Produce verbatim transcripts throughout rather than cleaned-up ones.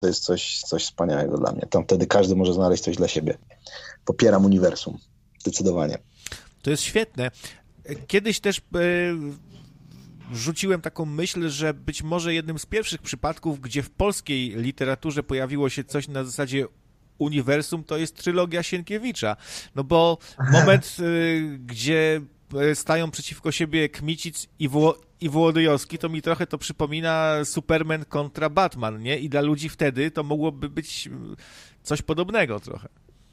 to jest coś, coś wspaniałego dla mnie. Tam wtedy każdy może znaleźć coś dla siebie. Popieram uniwersum. Zdecydowanie. To jest świetne. Kiedyś też e, rzuciłem taką myśl, że być może jednym z pierwszych przypadków, gdzie w polskiej literaturze pojawiło się coś na zasadzie uniwersum, to jest trylogia Sienkiewicza. No bo moment, e, gdzie stają przeciwko siebie Kmicic i, Wo- i Wołodyjowski, to mi trochę to przypomina Superman kontra Batman, nie? I dla ludzi wtedy to mogłoby być coś podobnego trochę.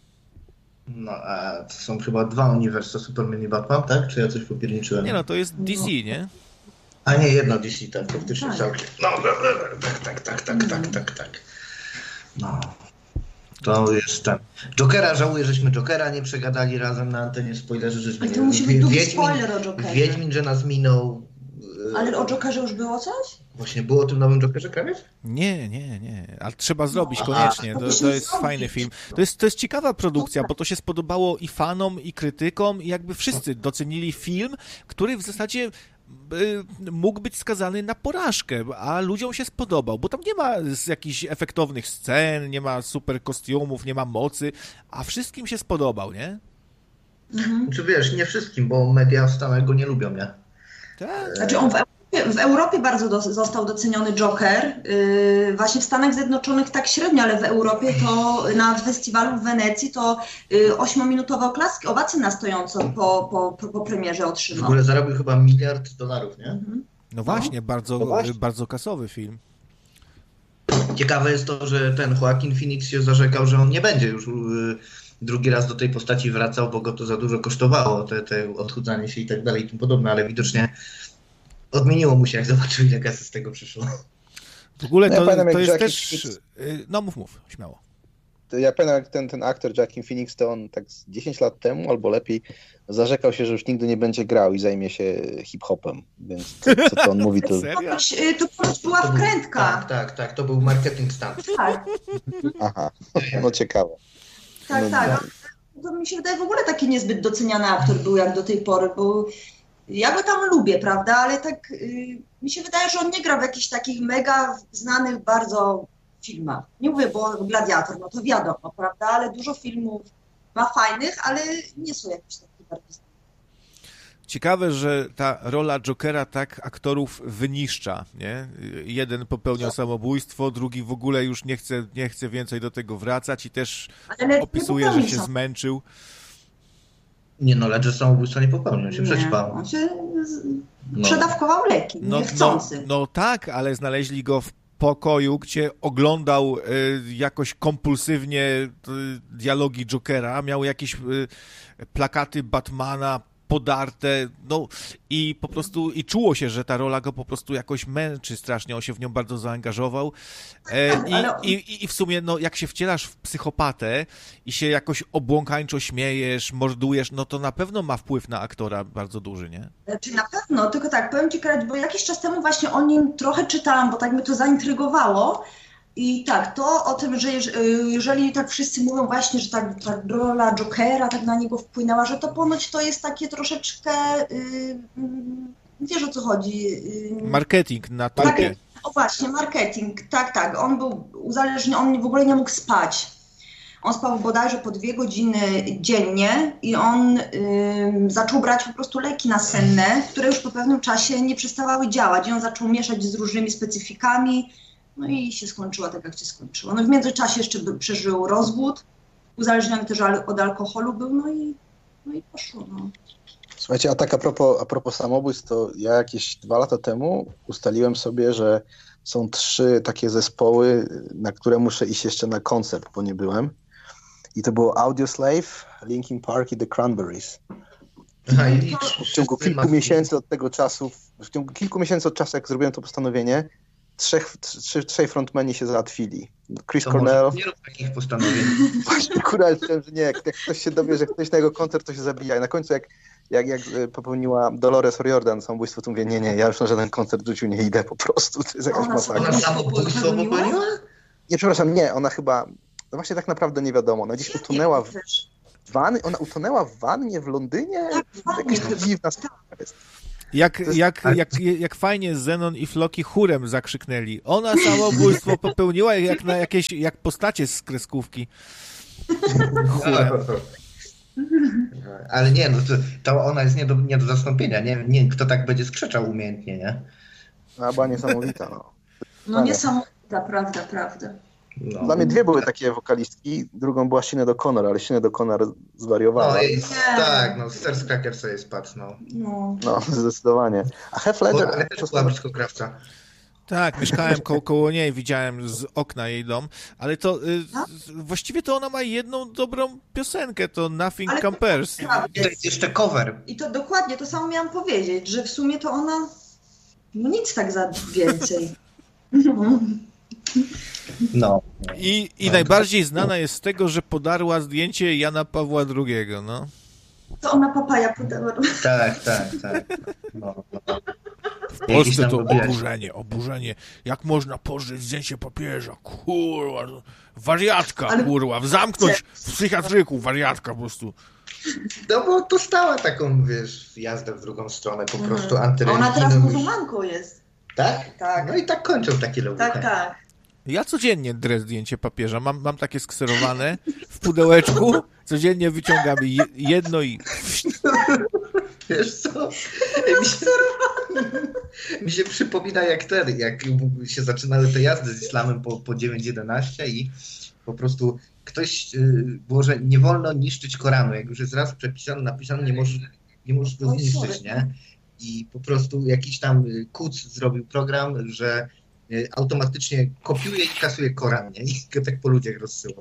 No, a to są chyba dwa uniwersa, Superman i Batman, tak? Czy ja coś popierniczyłem? Nie no, to jest D C, nie? A nie, jedno D C, tak, faktycznie. Tak. No, tak, tak, tak, tak, tak, tak, tak. No. To jest ten. Jokera, żałuję, żeśmy Jokera nie przegadali razem na antenie, spoilerzy, żeśmy... Ale to musi być długi Wiedźmin, spoiler o Jokerze. Wiedźmin, że nas minął... Ale o Jokerze już było coś? Właśnie, było o tym nowym Jokerze koniec? Nie, nie, nie. Ale trzeba zrobić No, koniecznie. To, to to jest zrobić. fajny film. To jest, to jest ciekawa produkcja, bo to się spodobało i fanom, i krytykom, i jakby wszyscy docenili film, który w zasadzie y, mógł być skazany na porażkę, a ludziom się spodobał, bo tam nie ma z jakichś efektownych scen, nie ma super kostiumów, nie ma mocy, a wszystkim się spodobał, nie? Mhm. Czy wiesz, nie wszystkim, bo media w Stanach go nie lubią, nie? Tak. Znaczy on w Europie, w Europie bardzo do, został doceniony Joker. Yy, właśnie w Stanach Zjednoczonych tak średnio, ale w Europie to na festiwalu w Wenecji to yy, ośmiominutowe oklaski, owacje na stojąco po, po, po, po premierze W otrzymał. ogóle zarobił chyba miliard dolarów, nie? Mhm. No właśnie, bardzo, No właśnie. bardzo kasowy film. Ciekawe jest to, że ten Joaquin Phoenix się zarzekał, że on nie będzie już y, drugi raz do tej postaci wracał, bo go to za dużo kosztowało, te, te odchudzanie się i tak dalej i tym podobne, ale widocznie odmieniło mu się, jak zobaczył, ile kasy z tego przyszło. W ogóle No ja to, pamiętam, to jak jest Joaquin też... Phoenix- y, No mów, mów, śmiało. To ja pamiętam, jak ten, ten aktor Joaquin Phoenix, to on tak z dziesięć lat temu, albo lepiej, zarzekał się, że już nigdy nie będzie grał i zajmie się hip-hopem. Więc to, co to on mówi, to... Serio? Yy, To była To był- wkrętka. Tak, tak, tak, to był marketing stunt. Tak, Aha, no ciekawe. tak, No, tak. To mi się wydaje w ogóle taki niezbyt doceniany aktor był jak do tej pory, bo ja go tam lubię, prawda, ale tak yy, mi się wydaje, że on nie gra w jakichś takich mega znanych bardzo filmach. Nie mówię, bo Gladiator, no to wiadomo, prawda, ale dużo filmów ma fajnych, ale nie są jakieś takie bardzo znane. Ciekawe, że ta rola Jokera tak aktorów wyniszcza, nie? Jeden popełniał samobójstwo, drugi w ogóle już nie chce, nie chce więcej do tego wracać i też Ale opisuje, nie że się popełnił zmęczył. Nie no, lecz że samobójstwo nie popełnił, się Nie, przećpał. on się z... No. przedawkował leki, No, no, niechcący. no tak, ale znaleźli go w pokoju, gdzie oglądał y, jakoś kompulsywnie y, dialogi Jokera, miał jakieś y, plakaty Batmana podarte, no i po prostu i czuło się, że ta rola go po prostu jakoś męczy strasznie, on się w nią bardzo zaangażował e, i, Ale- i, i w sumie no jak się wcielasz w psychopatę i się jakoś obłąkańczo śmiejesz, mordujesz, no to na pewno ma wpływ na aktora bardzo duży, nie? Znaczy na pewno, tylko tak, powiem Ci, Karol, bo jakiś czas temu właśnie o nim trochę czytałam, bo tak mnie to zaintrygowało. I tak, to o tym, że jeż- jeżeli tak wszyscy mówią właśnie, że tak, ta rola Jokera tak na niego wpłynęła, że to ponoć to jest takie troszeczkę, yy, yy, wiesz o co chodzi. Yy, Marketing na tak, topie. o właśnie, marketing, tak, tak, on był uzależniony, on w ogóle nie mógł spać. On spał bodajże po dwie godziny dziennie i on yy, zaczął brać po prostu leki nasenne, które już po pewnym czasie nie przestawały działać i on zaczął mieszać z różnymi specyfikami. No i się skończyło tak, jak się skończyło. No w międzyczasie jeszcze by przeżył rozwód, uzależniony też al- od alkoholu był, no i, no i poszło. No. Słuchajcie, a tak a propos, a propos samobójstw, to ja jakieś dwa lata temu ustaliłem sobie, że są trzy takie zespoły, na które muszę iść jeszcze na koncert, bo nie byłem. I to było Audioslave, Linkin Park i The Cranberries. Aha, i licz, W ciągu kilku miesięcy od tego czasu, w ciągu kilku miesięcy od czasu, jak zrobiłem to postanowienie, trzech, trzy, trzej frontmeni się załatwili. Chris to Cornell. może nie rób takich postanowień. Właśnie, kurwa, że nie, jak, jak ktoś się dowie, że ktoś na jego koncert, to się zabija. I na końcu jak, jak, jak popełniła Dolores O'Riordan samobójstwo, to mówię, nie, nie, ja już na żaden koncert w życiu nie idę po prostu. To jest jakaś Ona masakra. Ona samobójstwo popełniła? Nie, przepraszam, nie, ona chyba, no właśnie tak naprawdę nie wiadomo, ona gdzieś utonęła w Wiesz, wannie, ona utonęła w wannie w Londynie? Tak, w wannie Jakaś chyba. dziwna sprawa jest. Jak, jest... jak, jak, jak fajnie Zenon i Floki chórem zakrzyknęli. Ona samobójstwo popełniła jak na jakieś, jak postacie z kreskówki. Chórem. Ale nie, no to, to ona jest nie do, nie do zastąpienia. Nie, nie, kto tak będzie skrzeczał umiejętnie, nie? No, była niesamowita, no. No niesamowita, prawda, prawda. No. Dla mnie dwie były takie wokalistki, drugą była Sinead O'Connor, ale Sinead O'Connor zwariowała. No i, tak, no Stairs Cracker sobie spadł, no. No. No, zdecydowanie. A Heath Ledger... Ale też była blisko krawca. Tak, mieszkałem ko koło niej, widziałem z okna jej dom, ale to y, właściwie to ona ma jedną dobrą piosenkę, to Nothing Ale Compares. to, tak, I to jest jeszcze cover. I to dokładnie, to samo miałam powiedzieć, że w sumie to ona, no nic tak za więcej. No. I, i najbardziej znana jest z tego, że podarła zdjęcie Jana Pawła drugiego, no. To ona papaja podała. Tak, tak, tak. No, no. W Polsce to oburzenie, oburzenie. Jak można pożyć zdjęcie papieża? Kurwa, wariatka, Ale... kurwa, zamknąć w psychiatryku, wariatka po prostu. No bo to stała taką, wiesz, jazdę w drugą stronę, po prostu Mhm. antyreligijną. Ona teraz już. muzułmanką jest. Tak? Tak. No i tak kończą takie lewuchy. Tak, tak. Ja codziennie drę zdjęcie papieża, mam, mam takie skserowane w pudełeczku, codziennie wyciągam je, jedno i... Wiesz co? Mi się, mi się przypomina jak wtedy, jak się zaczynały te jazdy z islamem po, po dziewięć jedenaście i po prostu ktoś było, że nie wolno niszczyć Koranu. Jak już jest raz przepisany, napisany, nie możesz, nie możesz go zniszczyć, nie? I po prostu jakiś tam kuc zrobił program, że automatycznie kopiuje i kasuje Koran, nie? I go tak po ludziach rozsyła.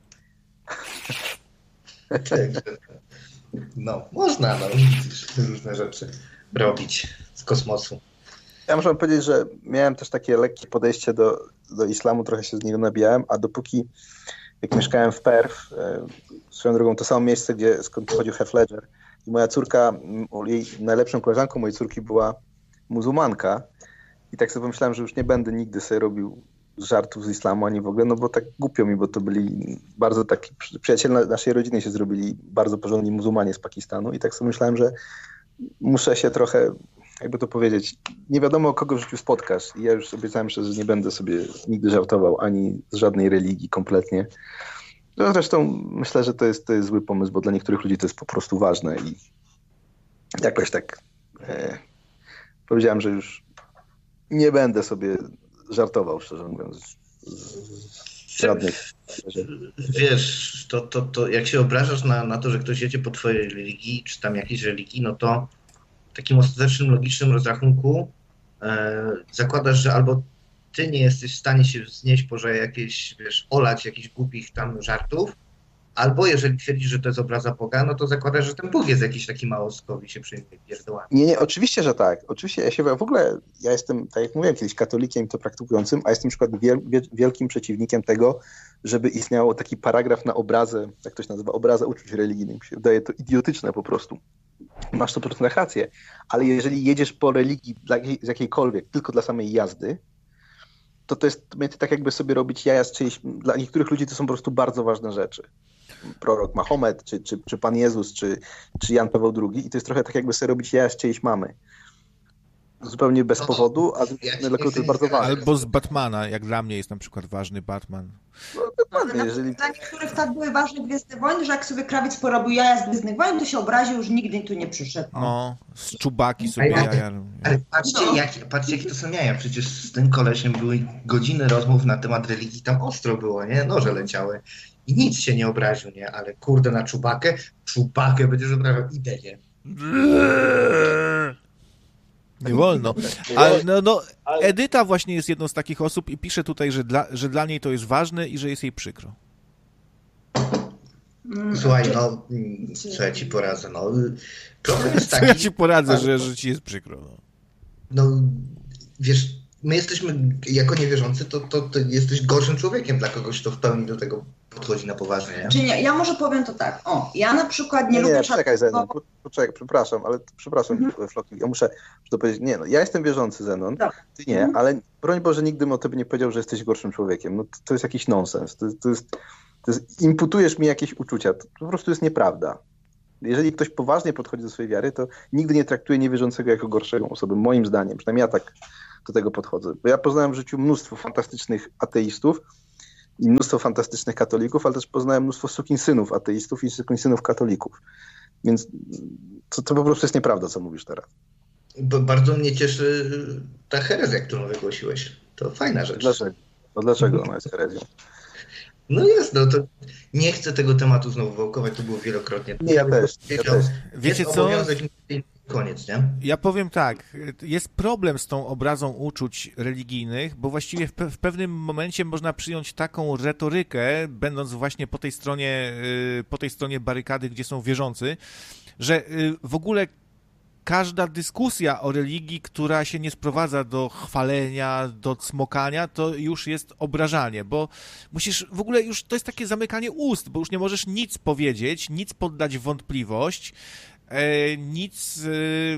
No, można, no, różne rzeczy robić z kosmosu. Ja muszę powiedzieć, że miałem też takie lekkie podejście do, do islamu, trochę się z niego nabijałem, a dopóki, jak mieszkałem w Perth, e, swoją drogą to samo miejsce, gdzie skąd pochodził Heath Ledger, i moja córka, jej najlepszą koleżanką mojej córki była muzułmanka, i tak sobie pomyślałem, że już nie będę nigdy sobie robił żartów z islamu, ani w ogóle, no bo tak głupio mi, bo to byli bardzo taki, przyjaciele naszej rodziny się zrobili bardzo porządni muzułmanie z Pakistanu i tak sobie myślałem, że muszę się trochę, jakby to powiedzieć, nie wiadomo kogo w życiu spotkasz i ja już obiecałem sobie, że nie będę sobie nigdy żartował ani z żadnej religii kompletnie. No zresztą myślę, że to jest, to jest zły pomysł, bo dla niektórych ludzi to jest po prostu ważne i jakoś tak e, powiedziałem, że już nie będę sobie żartował, szczerze mówiąc, z żadnych... Wiesz, to, to, to jak się obrażasz na, na to, że ktoś jedzie po twojej religii, czy tam jakiejś religii, no to w takim ostatecznym, logicznym rozrachunku e, zakładasz, że albo ty nie jesteś w stanie się wznieść poza jakieś, wiesz, olać jakichś głupich tam żartów, albo jeżeli twierdzisz, że to jest obraza Boga, no to zakładasz, że ten Bóg jest jakiś taki małostkowy i się przejmuje pierdołami. Nie, nie, oczywiście, że tak. Oczywiście, ja się w ogóle, ja jestem, tak jak mówiłem kiedyś, katolikiem i to praktykującym, a jestem na przykład wiel, wielkim przeciwnikiem tego, żeby istniał taki paragraf na obrazę, jak to się nazywa, obrazę uczuć religijnych. Mi się wydaje to idiotyczne po prostu. Masz sto procent rację, ale jeżeli jedziesz po religii z jakiejkolwiek, tylko dla samej jazdy, to to jest tak jakby sobie robić jaja z czyjś, dla niektórych ludzi to są po prostu bardzo ważne rzeczy. Prorok Mahomet, czy, czy, czy Pan Jezus, czy, czy Jan Paweł drugi i to jest trochę tak jakby sobie robić jaja z czyjejś mamy. Zupełnie bez no, powodu, a ja dla kogo to jest bardzo ważne. Albo z Batmana, jak dla mnie jest na przykład ważny Batman. No dokładnie, jeżeli... Dla niektórych tak były ważne Gwiezdne Wojny, że jak sobie krawiec porobił jaja z Gwiezdnych Wojen, to się obraził, już nigdy tu nie przyszedł. No, z Czubaki sobie ale, jaja. Ale patrzcie, no. jak, patrzcie, jakie to są jaja. Przecież z tym kolesiem były godziny rozmów na temat religii, tam ostro było, nie? Noże leciały. I nic się nie obraził, nie? Ale kurde, na Czubakę, Czubakę będziesz obrażał, idę, nie? Nie wolno. Ale no, no, Edyta właśnie jest jedną z takich osób i pisze tutaj, że dla, że dla niej to jest ważne i że jest jej przykro. Słuchaj, no, co ja ci poradzę, no. Problem jest taki... Co ja ci poradzę, że, że ci jest przykro. No, no wiesz, my jesteśmy, jako niewierzący, to, to, to jesteś gorszym człowiekiem dla kogoś, kto w pełni do tego podchodzi na poważnie, nie? Czy nie, ja może powiem to tak, o, ja na przykład nie, nie lubię... Nie, czekaj Zenon, poczekaj, przepraszam, ale przepraszam, mhm. Floki, ja muszę to powiedzieć, nie no, ja jestem wierzący, Zenon, tak. Ty nie, mhm. ale broń Boże, nigdy bym o tobie nie powiedział, że jesteś gorszym człowiekiem, no to, to jest jakiś nonsens, to, to, jest, to jest, imputujesz mi jakieś uczucia, to po prostu jest nieprawda. Jeżeli ktoś poważnie podchodzi do swojej wiary, to nigdy nie traktuje niewierzącego jako gorszą osobę, moim zdaniem. Przynajmniej ja tak do tego podchodzę. Bo ja poznałem w życiu mnóstwo fantastycznych ateistów i mnóstwo fantastycznych katolików, ale też poznałem mnóstwo sukinsynów ateistów i sukinsynów katolików. Więc to, to po prostu jest nieprawda, co mówisz teraz. Bo bardzo mnie cieszy ta herezja, którą wygłosiłeś. To fajna rzecz. Dlaczego? To dlaczego ona jest herezją? No jest, no to nie chcę tego tematu znowu wałkować, to było wielokrotnie. Nie, ja też. Ja też. Wiecie jest co? obowiązek i koniec, nie? Ja powiem tak, jest problem z tą obrazą uczuć religijnych, bo właściwie w, pe- w pewnym momencie można przyjąć taką retorykę, będąc właśnie po tej stronie, y, po tej stronie barykady, gdzie są wierzący, że y, w ogóle każda dyskusja o religii, która się nie sprowadza do chwalenia, do cmokania, to już jest obrażanie, bo musisz w ogóle już, to jest takie zamykanie ust, bo już nie możesz nic powiedzieć, nic poddać w wątpliwość, e, nic e,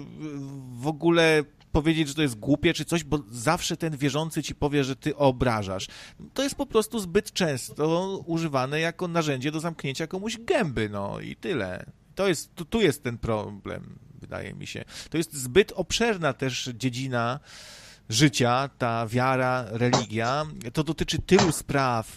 w ogóle powiedzieć, że to jest głupie czy coś, bo zawsze ten wierzący ci powie, że ty obrażasz. To jest po prostu zbyt często używane jako narzędzie do zamknięcia komuś gęby, no i tyle. To jest, tu, tu jest ten problem, wydaje mi się. To jest zbyt obszerna też dziedzina życia, ta wiara, religia. To dotyczy tylu spraw.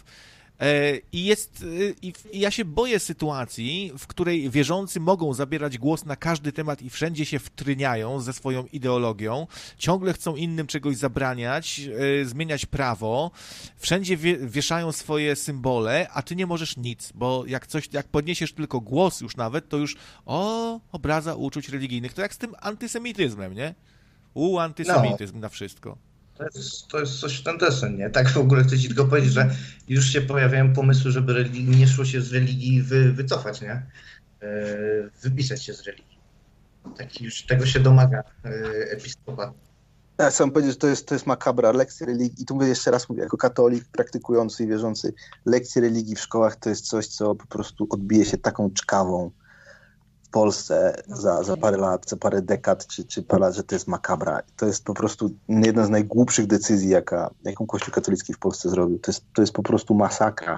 I jest, i ja się boję sytuacji, w której wierzący mogą zabierać głos na każdy temat i wszędzie się wtryniają ze swoją ideologią, ciągle chcą innym czegoś zabraniać, zmieniać prawo, wszędzie wie, wieszają swoje symbole, a ty nie możesz nic, bo jak coś, jak podniesiesz tylko głos już nawet, to już o, obraza uczuć religijnych. To jak z tym antysemityzmem, nie? U, antysemityzm no. Na wszystko. To jest, to jest coś w ten desen, nie? Tak w ogóle chcę ci tylko powiedzieć, że już się pojawiają pomysły, żeby religii, nie szło się z religii wy, wycofać, nie? Yy, wypisać się z religii. Tak już tego się domaga yy, episkopat. Ja chcę powiedzieć, że to jest, to jest makabra. Lekcje religii, i tu mówię jeszcze raz, mówię, jako katolik praktykujący i wierzący, lekcje religii w szkołach to jest coś, co po prostu odbije się taką czkawą w Polsce za, za parę lat, za parę dekad, czy, czy parę lat, że to jest makabra. To jest po prostu jedna z najgłupszych decyzji, jaka, jaką Kościół katolicki w Polsce zrobił. To jest, to jest po prostu masakra.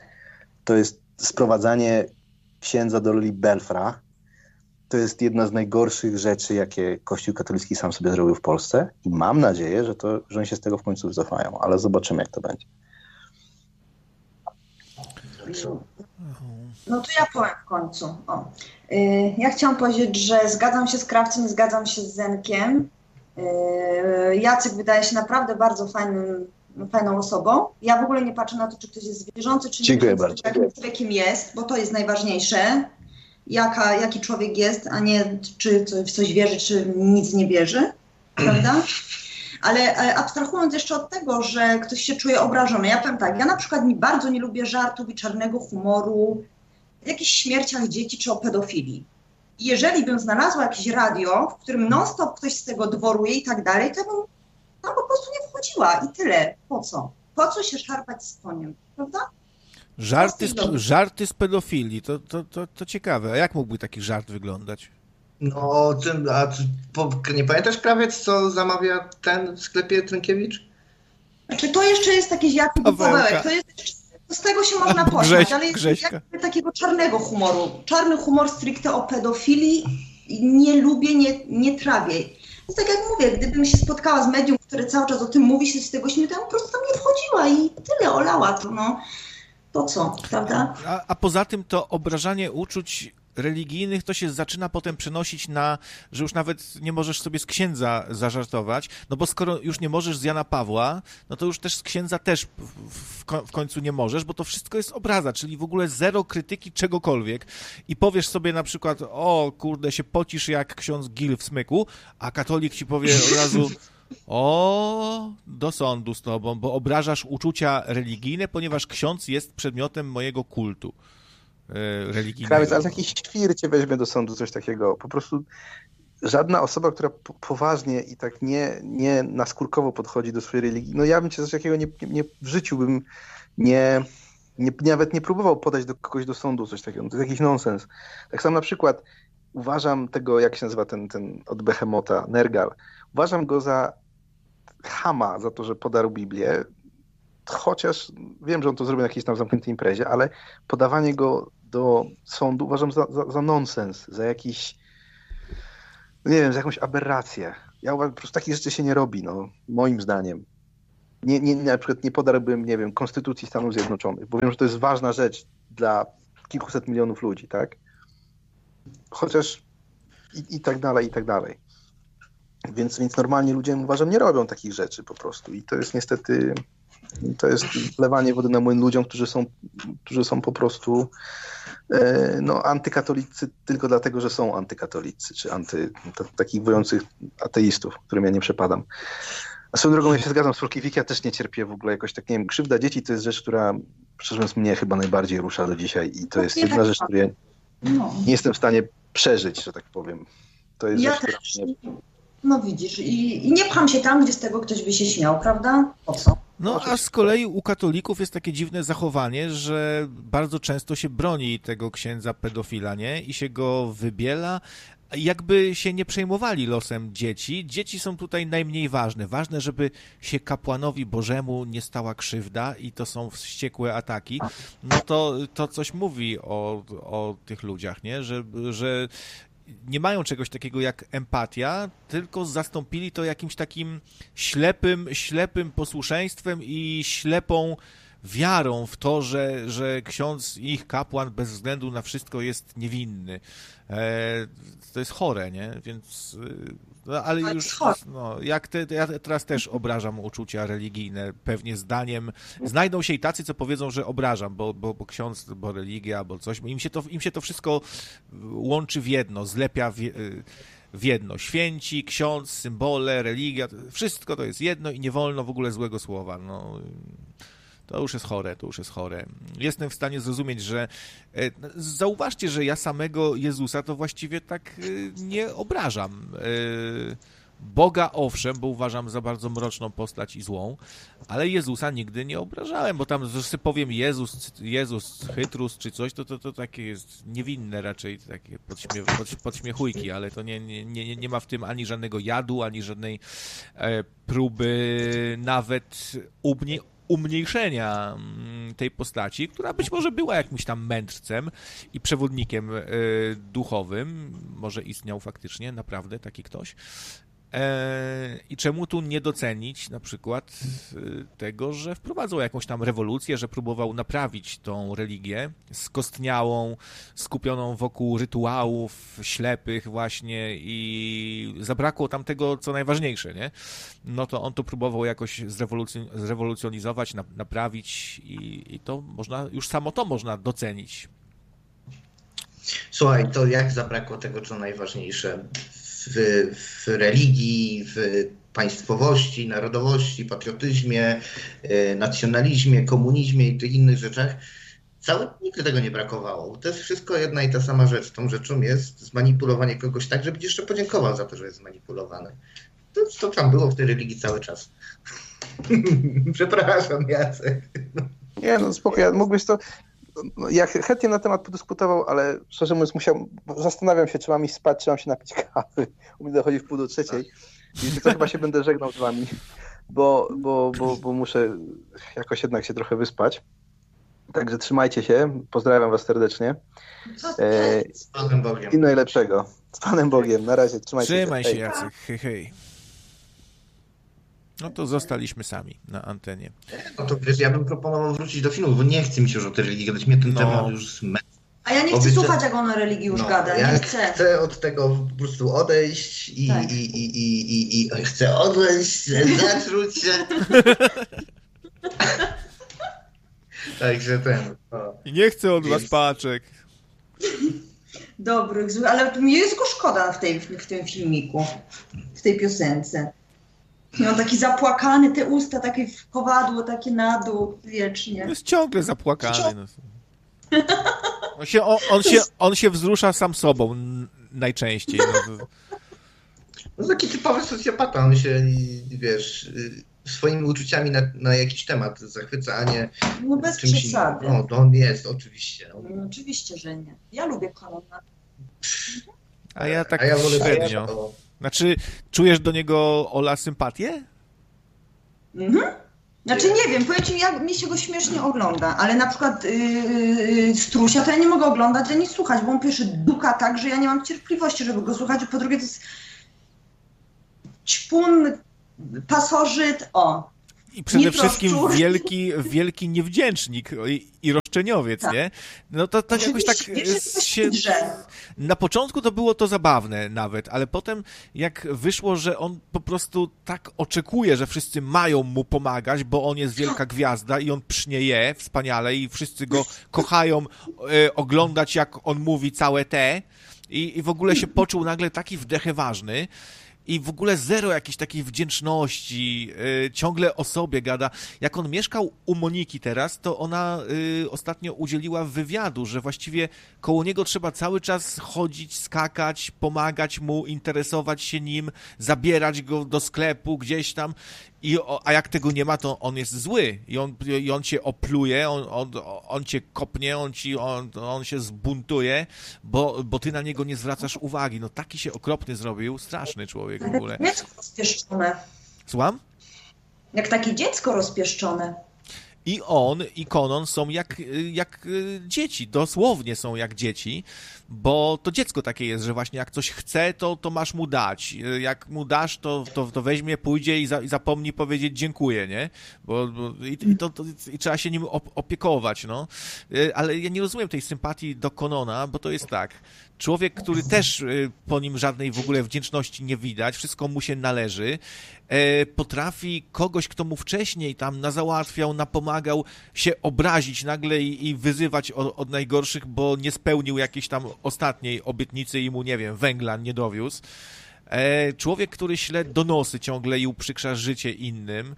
To jest sprowadzanie księdza do roli Belfra. To jest jedna z najgorszych rzeczy, jakie Kościół katolicki sam sobie zrobił w Polsce. I mam nadzieję, że, to, że oni się z tego w końcu wycofają, ale zobaczymy, jak to będzie. No to ja powiem w końcu. O. Yy, ja chciałam powiedzieć, że zgadzam się z Krawcem, zgadzam się z Zenkiem. Yy, Jacek wydaje się naprawdę bardzo fajnym, fajną osobą. Ja w ogóle nie patrzę na to, czy ktoś jest wierzący, czy nie. Dziękuję bardzo. Jakim człowiekiem jest, bo to jest najważniejsze. Jaka, jaki człowiek jest, a nie czy w coś wierzy, czy nic nie wierzy. Prawda? Ale abstrahując jeszcze od tego, że ktoś się czuje obrażony, ja powiem tak, ja na przykład nie, bardzo nie lubię żartów i czarnego humoru, o jakichś śmierciach dzieci czy o pedofilii. I jeżeli bym znalazła jakieś radio, w którym non-stop ktoś z tego dworuje i tak dalej, to bym tam po prostu nie wchodziła i tyle. Po co? Po co się szarpać z koniem, prawda? Żarty z, żarty z pedofilii, to, to, to, to ciekawe. A jak mógłby taki żart wyglądać? No, tym, a po, nie pamiętasz, Krawiec, co zamawia ten w sklepie Trynkiewicz? Znaczy to jeszcze jest jakiś Jakub Pawełek, to jest z tego się można pośmiać, Grześ, ale jest Grześka. jakby takiego czarnego humoru. Czarny humor stricte o pedofilii nie lubię, nie, nie trawię. Więc tak jak mówię, gdybym się spotkała z medium, które cały czas o tym mówi, się z tego śmieje, to ja po prostu tam nie wchodziła i tyle, olała to, no. Po co, prawda? A, a poza tym to obrażanie uczuć religijnych to się zaczyna potem przenosić na, że już nawet nie możesz sobie z księdza zażartować, no bo skoro już nie możesz z Jana Pawła, no to już też z księdza też w, w końcu nie możesz, bo to wszystko jest obraza, czyli w ogóle zero krytyki czegokolwiek i powiesz sobie na przykład, o kurde, się pocisz jak ksiądz Gil w smyku, a katolik ci powie od razu, o, do sądu z tobą, bo obrażasz uczucia religijne, ponieważ ksiądz jest przedmiotem mojego kultu religijnego. Krawiec, ale taki świr cię weźmie do sądu, coś takiego. Po prostu żadna osoba, która po, poważnie i tak nie, nie naskórkowo podchodzi do swojej religii, no ja bym cię coś takiego nie, nie, w życiu bym nie, nie, nawet nie próbował podać do kogoś do sądu, coś takiego. No to jest jakiś nonsens. Tak samo na przykład uważam tego, jak się nazywa ten, ten od Behemota, Nergal, uważam go za chama, za to, że podarł Biblię, chociaż wiem, że on to zrobił na jakiejś tam zamkniętej imprezie, ale podawanie go do sądu uważam za, za, za nonsens, za jakiś, nie wiem, za jakąś aberrację. Ja uważam, po prostu takich rzeczy się nie robi, no, moim zdaniem. Nie, nie, na przykład nie podarłbym, nie wiem, Konstytucji Stanów Zjednoczonych, bo wiem, że to jest ważna rzecz dla kilkuset milionów ludzi, tak? Chociaż i, i tak dalej, i tak dalej. Więc, więc normalnie ludzie, uważam, nie robią takich rzeczy po prostu i to jest niestety, to jest wlewanie wody na młyn ludziom, którzy są, którzy są po prostu e, no, antykatolicy tylko dlatego, że są antykatolicy, czy anty, t- takich wojących ateistów, którym ja nie przepadam. A swoją drogą, ja się zgadzam z Folkiewicz, ja też nie cierpię w ogóle jakoś tak, nie wiem, krzywda dzieci to jest rzecz, która, szczerze mówiąc, mnie chyba najbardziej rusza do dzisiaj i to jest jedna rzecz, której ja nie jestem w stanie przeżyć, że tak powiem. To jest Ja rzecz, która też. mnie... No widzisz, i, i nie pcham się tam, gdzie z tego ktoś by się śmiał, prawda? Po co? No a z kolei u katolików jest takie dziwne zachowanie, że bardzo często się broni tego księdza pedofila, nie? I się go wybiela, jakby się nie przejmowali losem dzieci. Dzieci są tutaj najmniej ważne. Ważne, żeby się kapłanowi Bożemu nie stała krzywda i to są wściekłe ataki. No to, to coś mówi o, o tych ludziach, nie? Że, że nie mają czegoś takiego jak empatia, tylko zastąpili to jakimś takim ślepym, ślepym posłuszeństwem i ślepą wiarą w to, że, że ksiądz, ich kapłan bez względu na wszystko jest niewinny. E, to jest chore, nie? Więc, no, ale już, no, jak te, ja teraz też obrażam uczucia religijne, pewnie zdaniem, znajdą się i tacy, co powiedzą, że obrażam, bo, bo, bo ksiądz, bo religia, albo coś, im się to, im się to wszystko łączy w jedno, zlepia w, w jedno. Święci, ksiądz, symbole, religia, wszystko to jest jedno i nie wolno w ogóle złego słowa, no. To już jest chore, to już jest chore. Jestem w stanie zrozumieć, że... Zauważcie, że ja samego Jezusa to właściwie tak nie obrażam. Boga owszem, bo uważam za bardzo mroczną postać i złą, ale Jezusa nigdy nie obrażałem, bo tam, że sobie powiem Jezus, Jezus, chytrus czy coś, to, to, to takie jest niewinne raczej, takie podśmie, pod, podśmiechujki, ale to nie, nie, nie, nie ma w tym ani żadnego jadu, ani żadnej e, próby nawet umnie, umniejszenia tej postaci, która być może była jakimś tam mędrcem i przewodnikiem y, duchowym, może istniał faktycznie, naprawdę taki ktoś. E, I czemu tu nie docenić na przykład y, tego, że wprowadzał jakąś tam rewolucję, że próbował naprawić tą religię skostniałą, skupioną wokół rytuałów ślepych właśnie i zabrakło tam tego, co najważniejsze, nie? No to on to próbował jakoś zrewolucjon- zrewolucjonizować, na, naprawić i, i to można, już samo to można docenić. Słuchaj, to jak zabrakło tego, co najważniejsze w, w religii, w państwowości, narodowości, patriotyzmie, nacjonalizmie, komunizmie i tych innych rzeczach. Cały, nigdy tego nie brakowało. To jest wszystko jedna i ta sama rzecz. Tą rzeczą jest zmanipulowanie kogoś tak, żeby jeszcze podziękował za to, że jest zmanipulowany. To, to tam było w tej religii cały czas. Przepraszam, Jacek. Nie, no spoko, ja mógłbyś to... Ja chętnie na temat podyskutował, ale szczerze mówiąc musiał, zastanawiam się, czy mam iść spać, czy mam się napić kawy. U mnie dochodzi w pół do trzeciej. I to chyba się będę żegnał z wami, bo, bo, bo, bo muszę jakoś jednak się trochę wyspać. Także trzymajcie się, pozdrawiam was serdecznie. E, Z Panem Bogiem. I najlepszego. Z Panem Bogiem. Na razie, trzymajcie Trzymaj się. się, Jacek. Hej, hej. No to zostaliśmy sami na antenie. No to wiesz, ja bym proponował wrócić do filmu, bo nie chce mi się już o tej religii gadać. Mnie ten No. temat już zmęczył. A ja nie chcę Obieca- słuchać, jak on o religii już No, gada, ja nie chcę. chcę od tego po prostu odejść i, Tak. i, i, i, i, i chcę odejść, zatruć się. Także ten... O. I nie chcę od was Więc- paczek. Dobrych, złych, ale mi jest go szkoda w, tej, w tym filmiku, w tej piosence. I on taki zapłakany, te usta takie w kowadło, takie na dół wiecznie. Jest ciągle zapłakany. No. On, się, on, on, się, on się wzrusza sam sobą n- najczęściej. No. No taki typowy socjopata, on się, wiesz, swoimi uczuciami na, na jakiś temat zachwyca, a nie No bez czymś przesady. innym. O, to on jest, oczywiście. On... No, oczywiście, że nie. Ja lubię Konona. A ja tak a ja wolę średnio. o, Znaczy, czujesz do niego, Ola, sympatię? Mhm. Znaczy nie wiem, powiem ci, jak mi się go śmiesznie ogląda, ale na przykład yy, Strusia to ja nie mogę oglądać ani słuchać, bo on pierwszy duka tak, że ja nie mam cierpliwości, żeby go słuchać, a po drugie to jest ćpun, pasożyt, o. I przede wszystkim wielki, wielki niewdzięcznik i, i roszczeniowiec, tak. Nie? No to, to jakoś tak się... Na początku to było to zabawne nawet, ale potem jak wyszło, że on po prostu tak oczekuje, że wszyscy mają mu pomagać, bo on jest wielka gwiazda i on psznie je wspaniale i wszyscy go kochają e, oglądać, jak on mówi całe te i, i w ogóle się poczuł nagle taki wdecheważny. I w ogóle zero jakiejś takiej wdzięczności, yy, ciągle o sobie gada. Jak on mieszkał u Moniki teraz, to ona yy, ostatnio udzieliła wywiadu, że właściwie koło niego trzeba cały czas chodzić, skakać, pomagać mu, interesować się nim, zabierać go do sklepu gdzieś tam. I, a jak tego nie ma, to on jest zły i on, i on cię opluje, on, on, on cię kopnie, on, ci, on, on się zbuntuje, bo, bo ty na niego nie zwracasz uwagi. No taki się okropny zrobił, straszny człowiek w ogóle. Dziecko rozpieszczone. Słucham? Jak takie dziecko rozpieszczone. I on, i Conan są jak, jak dzieci, dosłownie są jak dzieci, bo to dziecko takie jest, że właśnie jak coś chce, to, to masz mu dać. Jak mu dasz, to, to, to weźmie, pójdzie i, za, i zapomni powiedzieć dziękuję, nie? Bo, bo i, i, to, to, i trzeba się nim opiekować, no. Ale ja nie rozumiem tej sympatii do Conana, bo to jest tak. Człowiek, który też po nim żadnej w ogóle wdzięczności nie widać, wszystko mu się należy, potrafi kogoś, kto mu wcześniej tam nazałatwiał, napomagał, się obrazić nagle i, i wyzywać od, od najgorszych, bo nie spełnił jakiejś tam ostatniej obietnicy i mu, nie wiem, węgla nie dowiózł. Człowiek, który śle donosy ciągle i uprzykrza życie innym,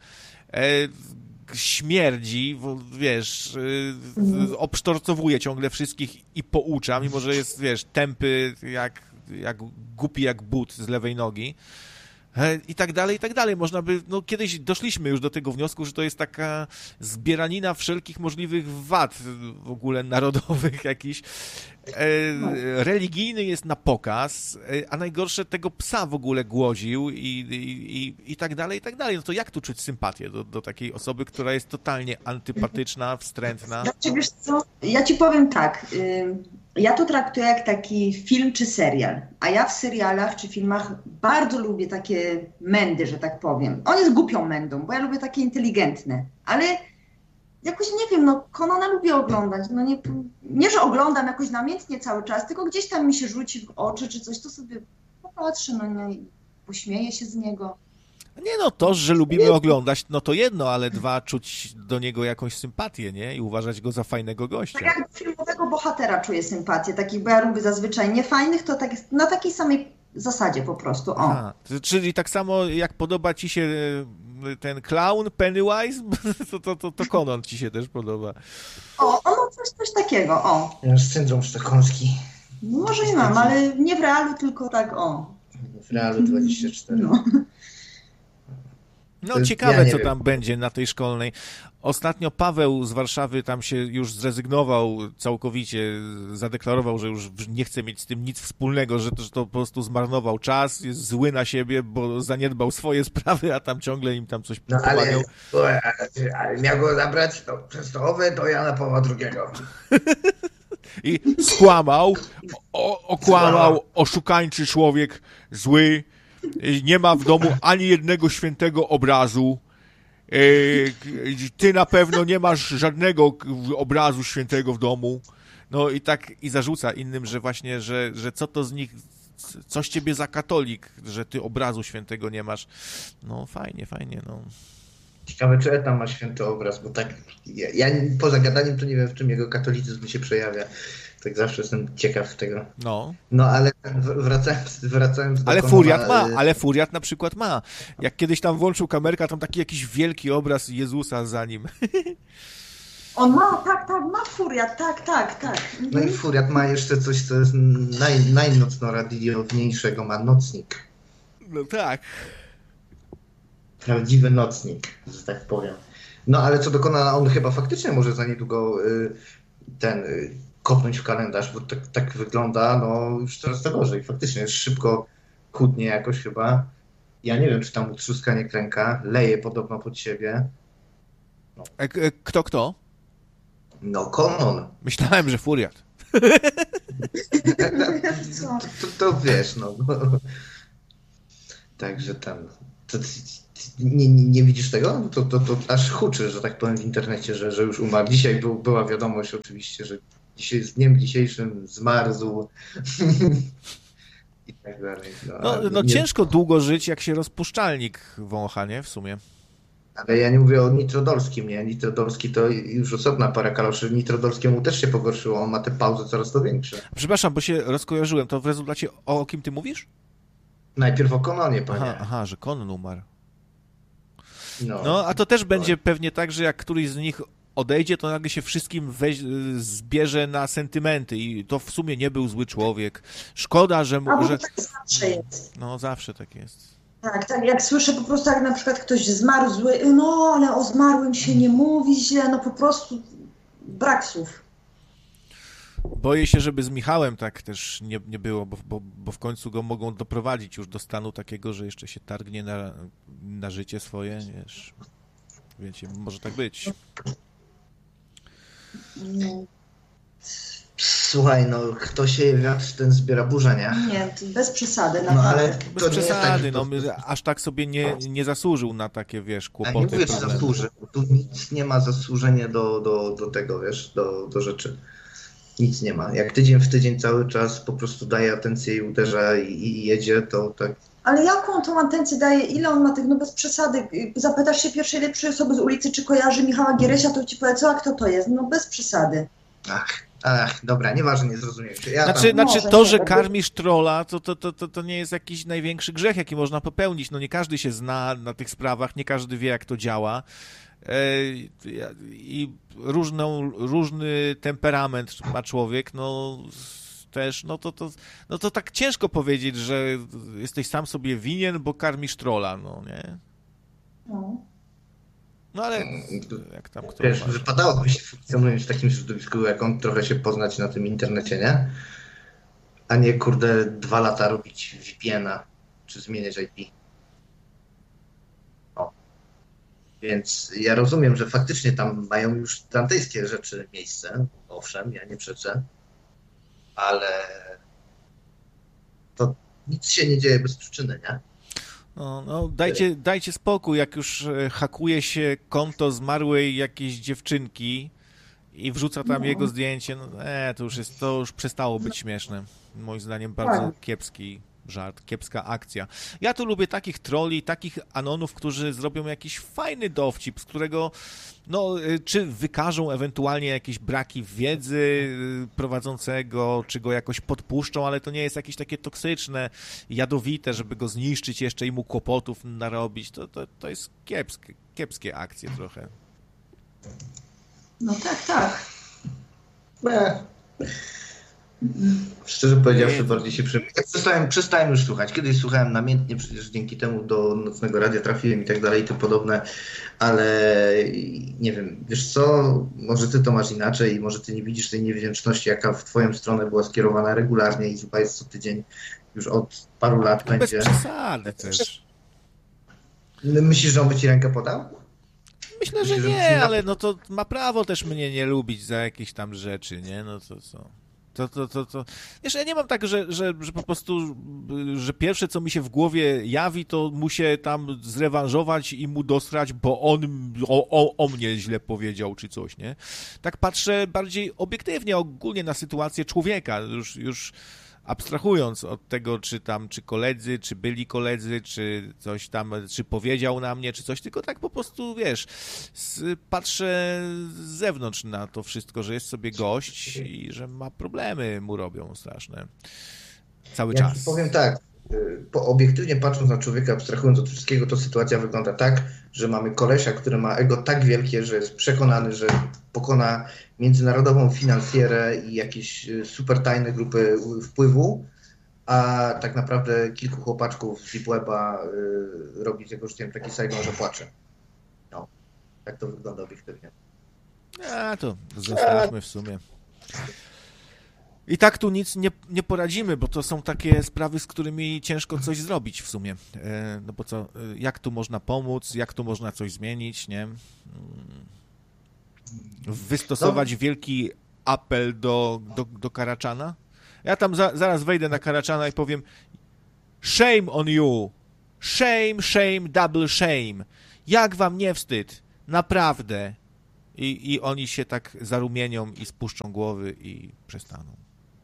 śmierdzi, wiesz, obsztorcowuje ciągle wszystkich i poucza, mimo że jest, wiesz, tępy jak, jak głupi jak but z lewej nogi. I tak dalej, i tak dalej. Można by, no kiedyś doszliśmy już do tego wniosku, że to jest taka zbieranina wszelkich możliwych wad w ogóle narodowych jakichś. E, religijny jest na pokaz, a najgorsze tego psa w ogóle głodził i, i, i, i tak dalej, i tak dalej. No to jak tu czuć sympatię do, do takiej osoby, która jest totalnie antypatyczna, wstrętna? Znaczy, wiesz co, ja ci powiem tak, y ja to traktuję jak taki film czy serial, a ja w serialach czy filmach bardzo lubię takie mędy, że tak powiem. On jest głupią mędą, bo ja lubię takie inteligentne, ale jakoś nie wiem, no Conana lubię oglądać, no nie, nie, że oglądam jakoś namiętnie cały czas, tylko gdzieś tam mi się rzuci w oczy czy coś, to sobie popatrzę, no nie, pośmieję się z niego. Nie no, to, że lubimy oglądać, no to jedno, ale dwa, czuć do niego jakąś sympatię, nie? I uważać go za fajnego gościa. Tak jak do filmowego bohatera czuję sympatię, takich, bo ja lubię zazwyczaj niefajnych, to tak jest na takiej samej zasadzie po prostu, o. Aha, czyli tak samo jak podoba ci się ten clown Pennywise, to, to, to, to Conan ci się też podoba. O, ono coś, coś takiego, o. Syndrom sztokholmski. Może i mam, ale nie w realu, tylko tak, o. W realu dwadzieścia cztery. No. No ciekawe, ja co wiem. Tam będzie na tej szkolnej. Ostatnio Paweł z Warszawy tam się już zrezygnował całkowicie, zadeklarował, że już nie chce mieć z tym nic wspólnego, że to, że to po prostu zmarnował czas, jest zły na siebie, bo zaniedbał swoje sprawy, a tam ciągle im tam coś no, ale, ale, ale miał go zabrać to, przez stołowe do Jana Pawła drugiego. I skłamał, o, okłamał, oszukańczy człowiek, zły. Nie ma w domu ani jednego świętego obrazu. Ty na pewno nie masz żadnego obrazu świętego w domu. No i tak i zarzuca innym, że właśnie, że, że co to z nich, coś ciebie za katolik, że ty obrazu świętego nie masz. No fajnie, fajnie, no. Ciekawe, czy Eta ma święty obraz, bo tak ja, ja poza gadaniem to nie wiem, w czym jego katolicyzm się przejawia. Tak zawsze jestem ciekaw tego. No. No, ale wracając, wracając do Ale Conana, Furiat ma, ale Furiat na przykład ma. Jak kiedyś tam włączył kamerkę, tam taki jakiś wielki obraz Jezusa za nim. On ma, tak, tak, ma Furiat, tak, tak, tak. Mhm. No i Furiat ma jeszcze coś, co jest naj, najnocno-radiowniejszego, ma nocnik. No tak. Prawdziwy nocnik, że tak powiem. No, ale co do Conana, on chyba faktycznie może za niedługo y, ten... Y, kopnąć w kalendarz, bo tak, tak wygląda, no już coraz to gorzej. Faktycznie szybko chudnie jakoś chyba. Ja nie wiem, czy tam utrzuska nie kręka, leje podobno pod siebie. No. E, e, kto, kto? No, Conan. Myślałem, że Furiat. to, to, to wiesz, no. Także ten... To, nie, nie, nie widzisz tego? To, to, to aż huczy, że tak powiem, w internecie, że, że już umarł. Dzisiaj był, była wiadomość oczywiście, że dzisiaj, z dniem dzisiejszym zmarzł i tak dalej. No, No, no nie... ciężko długo żyć, jak się rozpuszczalnik wącha, nie? W sumie. Ale ja nie mówię o Nitrodolskim, nie? Nitrodolski to już osobna para kaloszy. Nitrodolskiemu też się pogorszyło, on ma te pauzy coraz to większe. Przepraszam, bo się rozkojarzyłem. To w rezultacie o kim ty mówisz? Najpierw o Cononie, panie. Aha, aha, że Conan umarł. No, no, a to też będzie pewnie tak, że jak któryś z nich odejdzie, to nagle się wszystkim weź, zbierze na sentymenty i to w sumie nie był zły człowiek. Szkoda, że... A, że... tak zawsze jest. No, zawsze tak jest. Tak, tak, jak słyszę po prostu, jak na przykład ktoś zmarł zły, no ale o zmarłym się nie mówi źle, no po prostu brak słów. Boję się, żeby z Michałem tak też nie, nie było, bo, bo, bo w końcu go mogą doprowadzić już do stanu takiego, że jeszcze się targnie na, na życie swoje, wiesz. Wiecie, może tak być. Słuchaj, no kto sieje wiatr, ten zbiera burzę, nie? Nie, bez przesady, no, ale bez przesady, tak, no, to... aż tak sobie nie, nie zasłużył na takie, wiesz, kłopoty. Ja nie mówię, że zasłużył, tu nic nie ma zasłużenia do, do, do tego, wiesz, do, do rzeczy. Nic nie ma. Jak tydzień w tydzień cały czas po prostu daje atencję i uderza i, i jedzie, to tak... Ale jaką tą atencję daje? Ile on ma tych? No bez przesady. Zapytasz się pierwszej lepszej osoby z ulicy, czy kojarzy Michała Gieresia, to ci powie, co, a kto to jest? No bez przesady. Ach, ach dobra, nieważne, nie zrozumiałem się. Ja znaczy, tam... znaczy to, że karmisz trolla, to, to, to, to, to nie jest jakiś największy grzech, jaki można popełnić. No nie każdy się zna na tych sprawach, nie każdy wie, jak to działa. I różną, różny temperament ma człowiek, no też, no to, to, no to tak ciężko powiedzieć, że jesteś sam sobie winien, bo karmisz trolla, no nie? No, no ale jak tam kto wiesz, wypadałoby się funkcjonując w takim środowisku, jak on, trochę się poznać na tym internecie, nie? A nie, kurde, dwa lata robić V P N-a, czy zmieniać I P. Więc ja rozumiem, że faktycznie tam mają już dantejskie rzeczy miejsce, owszem, ja nie przeczę, ale to nic się nie dzieje bez przyczyny, nie? No, no dajcie, dajcie spokój, jak już hakuje się konto zmarłej jakiejś dziewczynki i wrzuca tam no. jego zdjęcie, no e, to już jest, to już przestało być śmieszne. Moim zdaniem bardzo kiepski żart, kiepska akcja. Ja tu lubię takich trolli, takich anonów, którzy zrobią jakiś fajny dowcip, z którego no, czy wykażą ewentualnie jakieś braki wiedzy prowadzącego, czy go jakoś podpuszczą, ale to nie jest jakieś takie toksyczne, jadowite, żeby go zniszczyć jeszcze i mu kłopotów narobić. To, to, to jest kiepskie, kiepskie akcje trochę. No tak, tak. Nie. Szczerze powiedziawszy, bardziej się przejmuję. Ja przestałem, przestałem już słuchać. Kiedyś słuchałem namiętnie, przecież dzięki temu do Nocnego Radia trafiłem i tak dalej i tym podobne, ale nie wiem, wiesz co, może ty to masz inaczej i może ty nie widzisz tej niewdzięczności, jaka w twoją stronę była skierowana regularnie i chyba jest co tydzień już od paru lat no będzie. Bez przesady też. Myślisz, że on by ci rękę podał? Myślę, Myślisz, że nie, że ale no to ma prawo też mnie nie lubić za jakieś tam rzeczy, nie? No to co... To, to, to, to... Wiesz, ja nie mam tak, że, że, że po prostu, że pierwsze, co mi się w głowie jawi, to mu się tam zrewanżować i mu dosrać, bo on o, o, o mnie źle powiedział, czy coś, nie? Tak patrzę bardziej obiektywnie, ogólnie na sytuację człowieka, już, już abstrahując od tego, czy tam, czy koledzy, czy byli koledzy, czy coś tam, czy powiedział na mnie, czy coś, tylko tak po prostu, wiesz, patrzę z zewnątrz na to wszystko, że jest sobie gość i że ma problemy, mu robią straszne. Cały ja czas. Ci powiem tak, po obiektywnie patrząc na człowieka, abstrahując od wszystkiego, to sytuacja wygląda tak, że mamy kolesia, który ma ego tak wielkie, że jest przekonany, że pokona międzynarodową finansjerę i jakieś super tajne grupy wpływu, a tak naprawdę kilku chłopaczków z Deep Weba y, robi z jego życiem taki Saigon, że płacze. No, tak to wygląda obiektywnie. A to zostawmy w sumie. I tak tu nic nie, nie poradzimy, bo to są takie sprawy, z którymi ciężko coś zrobić w sumie. No bo co, jak tu można pomóc, jak tu można coś zmienić, nie? wystosować no. wielki apel do, do, do Karaczana? Ja tam za, zaraz wejdę na Karaczana i powiem shame on you, shame, shame, double shame. Jak wam nie wstyd? Naprawdę. I, i oni się tak zarumienią i spuszczą głowy i przestaną.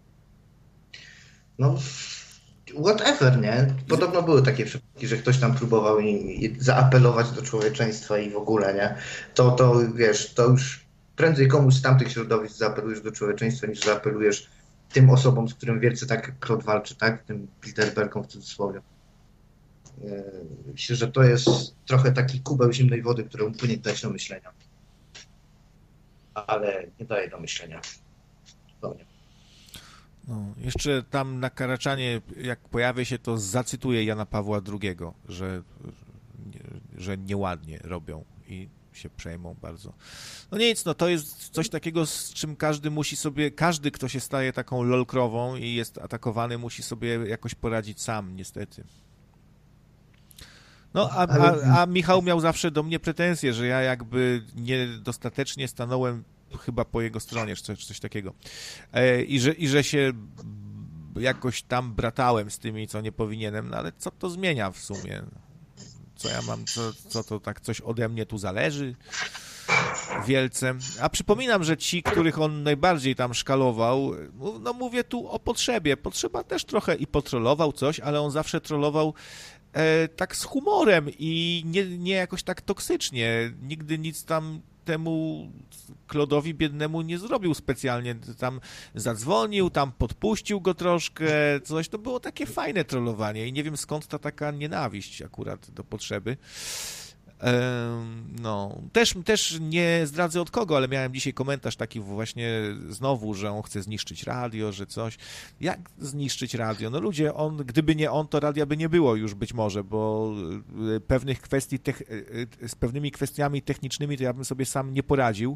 No, whatever, nie? Podobno były takie przypadki, że ktoś tam próbował i, i zaapelować do człowieczeństwa i w ogóle, nie? To, to, wiesz, to już prędzej komuś z tamtych środowisk zaapelujesz do człowieczeństwa, niż zaapelujesz tym osobom, z którym wielce tak Klot walczy, tak? Tym Bilderbergom w cudzysłowie. Myślę, że to jest trochę taki kubeł zimnej wody, który upłynie dać do myślenia. Ale nie daje do myślenia. Do mnie. No, jeszcze tam na Karaczanie, jak pojawię się, to zacytuję Jana Pawła drugiego, że, że nieładnie robią i się przejmą bardzo. No nic, no to jest coś takiego, z czym każdy musi sobie, każdy, kto się staje taką lolkrową i jest atakowany, musi sobie jakoś poradzić sam, niestety. No, a, a, a Michał miał zawsze do mnie pretensje, że ja jakby niedostatecznie stanąłem chyba po jego stronie, czy coś, coś takiego. E, i, że, I że się jakoś tam bratałem z tymi, co nie powinienem, no ale co to zmienia w sumie? Co ja mam, co, co to tak coś ode mnie tu zależy? Wielce. A przypominam, że ci, których on najbardziej tam szkalował, no mówię tu o potrzebie. Potrzeba też trochę i potrolował coś, ale on zawsze trollował e, tak z humorem i nie, nie jakoś tak toksycznie. Nigdy nic tam temu Klodowi biednemu nie zrobił specjalnie. Tam zadzwonił, tam podpuścił go troszkę, coś. To było takie fajne trollowanie i nie wiem skąd ta taka nienawiść akurat do potrzeby. No, też, też nie zdradzę od kogo, ale miałem dzisiaj komentarz taki właśnie znowu, że on chce zniszczyć radio, że coś. Jak zniszczyć radio? No ludzie, on, gdyby nie on, to radia by nie było już być może, bo pewnych kwestii, tech, z pewnymi kwestiami technicznymi to ja bym sobie sam nie poradził.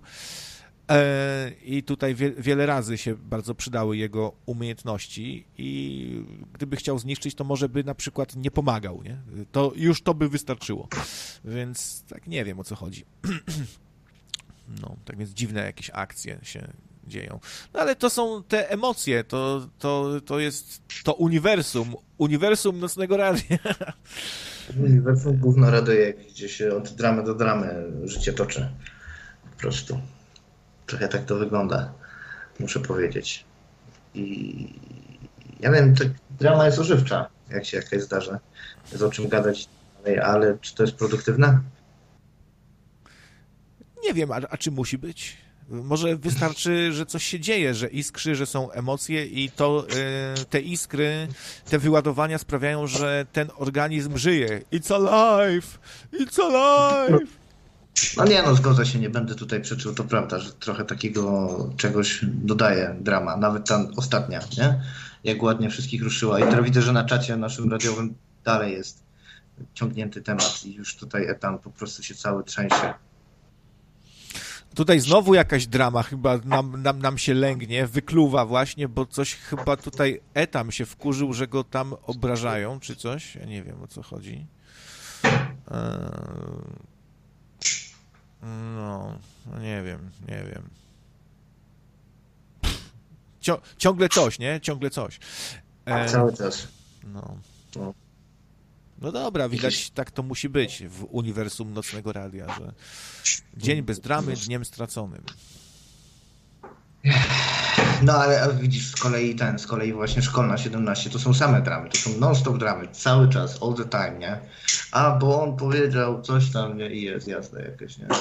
I tutaj wie, wiele razy się bardzo przydały jego umiejętności i gdyby chciał zniszczyć, to może by na przykład nie pomagał, nie? To już to by wystarczyło. Więc tak nie wiem, o co chodzi. No, tak więc dziwne jakieś akcje się dzieją. No ale to są te emocje, to, to, to jest to uniwersum, uniwersum Nocnego Radia. Uniwersum gówno raduje, gdzie się od dramy do dramy życie toczy. Po prostu. Trochę tak to wygląda, muszę powiedzieć. I ja wiem, to drama jest ożywcza, jak się jakaś zdarza. Jest o czym gadać, ale czy to jest produktywne? Nie wiem, a, a czy musi być? Może wystarczy, że coś się dzieje, że iskrzy, że są emocje i to y, te iskry, te wyładowania sprawiają, że ten organizm żyje. It's alive! It's alive! No nie, no zgodzę się, nie będę tutaj przeczył, to prawda, że trochę takiego czegoś dodaje drama, nawet ta ostatnia, nie? Jak ładnie wszystkich ruszyła. I teraz widzę, że na czacie naszym radiowym dalej jest ciągnięty temat i już tutaj etan po prostu się cały trzęsie. Tutaj znowu jakaś drama chyba nam, nam, nam się lęgnie, wykluwa właśnie, bo coś chyba tutaj etam się wkurzył, że go tam obrażają, czy coś. Ja nie wiem, o co chodzi. Eee... No, no nie wiem, nie wiem. Cio- ciągle coś, nie? Ciągle coś. E... Cały czas. No. No dobra, widać, tak to musi być w uniwersum Nocnego Radia, że dzień bez dramy, dniem straconym. No ale widzisz, z kolei ten, z kolei właśnie Szkolna siedemnaście, to są same dramy, to są non-stop dramy, cały czas, all the time, nie? A, bo on powiedział coś tam, nie? I jest jasne jakieś, nie?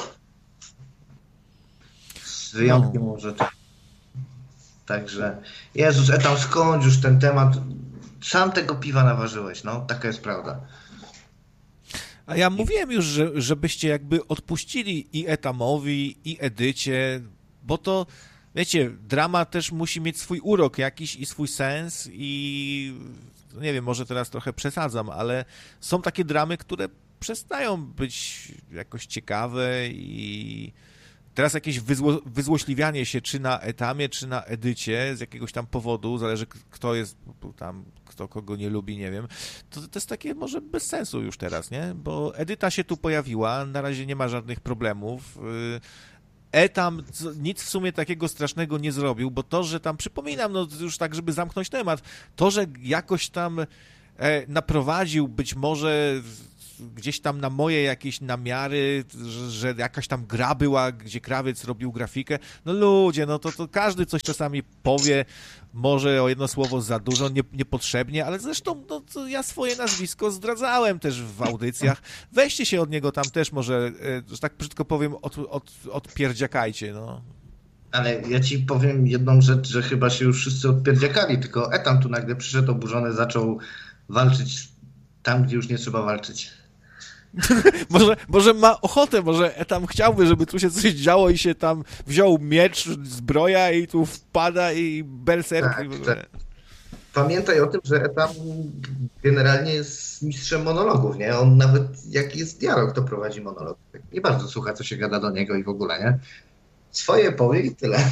Z wyjątkiem no. może tak. Także, Jezus, etam, skąd już ten temat, sam tego piwa naważyłeś, no, taka jest prawda. A ja mówiłem już, że, żebyście jakby odpuścili i Etamowi, i Edycie, bo to wiecie, drama też musi mieć swój urok jakiś i swój sens i nie wiem, może teraz trochę przesadzam, ale są takie dramy, które przestają być jakoś ciekawe i teraz jakieś wyzło, wyzłośliwianie się czy na Etamie, czy na Edycie z jakiegoś tam powodu, zależy kto jest tam, kto kogo nie lubi, nie wiem, to, to jest takie może bez sensu już teraz, nie? Bo Edyta się tu pojawiła, na razie nie ma żadnych problemów, Etam nic w sumie takiego strasznego nie zrobił, bo to, że tam, przypominam, no już tak, żeby zamknąć temat, to, że jakoś tam e, naprowadził być może gdzieś tam na moje jakieś namiary, że, że jakaś tam gra była, gdzie krawiec robił grafikę, no ludzie, no to, to każdy coś czasami powie, może o jedno słowo za dużo, nie, niepotrzebnie, ale zresztą no, to ja swoje nazwisko zdradzałem też w audycjach. Weźcie się od niego tam też może, że tak brzydko powiem, od, od, odpierdziakajcie, no. Ale ja ci powiem jedną rzecz, że chyba się już wszyscy odpierdziakali, tylko Etam tu nagle przyszedł oburzony, zaczął walczyć tam, gdzie już nie trzeba walczyć. może, może ma ochotę, może Etam chciałby, żeby tu się coś działo i się tam wziął miecz, zbroja i tu wpada i berserk. Tak, i w ogóle. tak. Pamiętaj o tym, że Etam generalnie jest mistrzem monologów, nie? On nawet jak jest dialog, to prowadzi monolog. Nie bardzo słucha, co się gada do niego i w ogóle, nie? Swoje powie i tyle.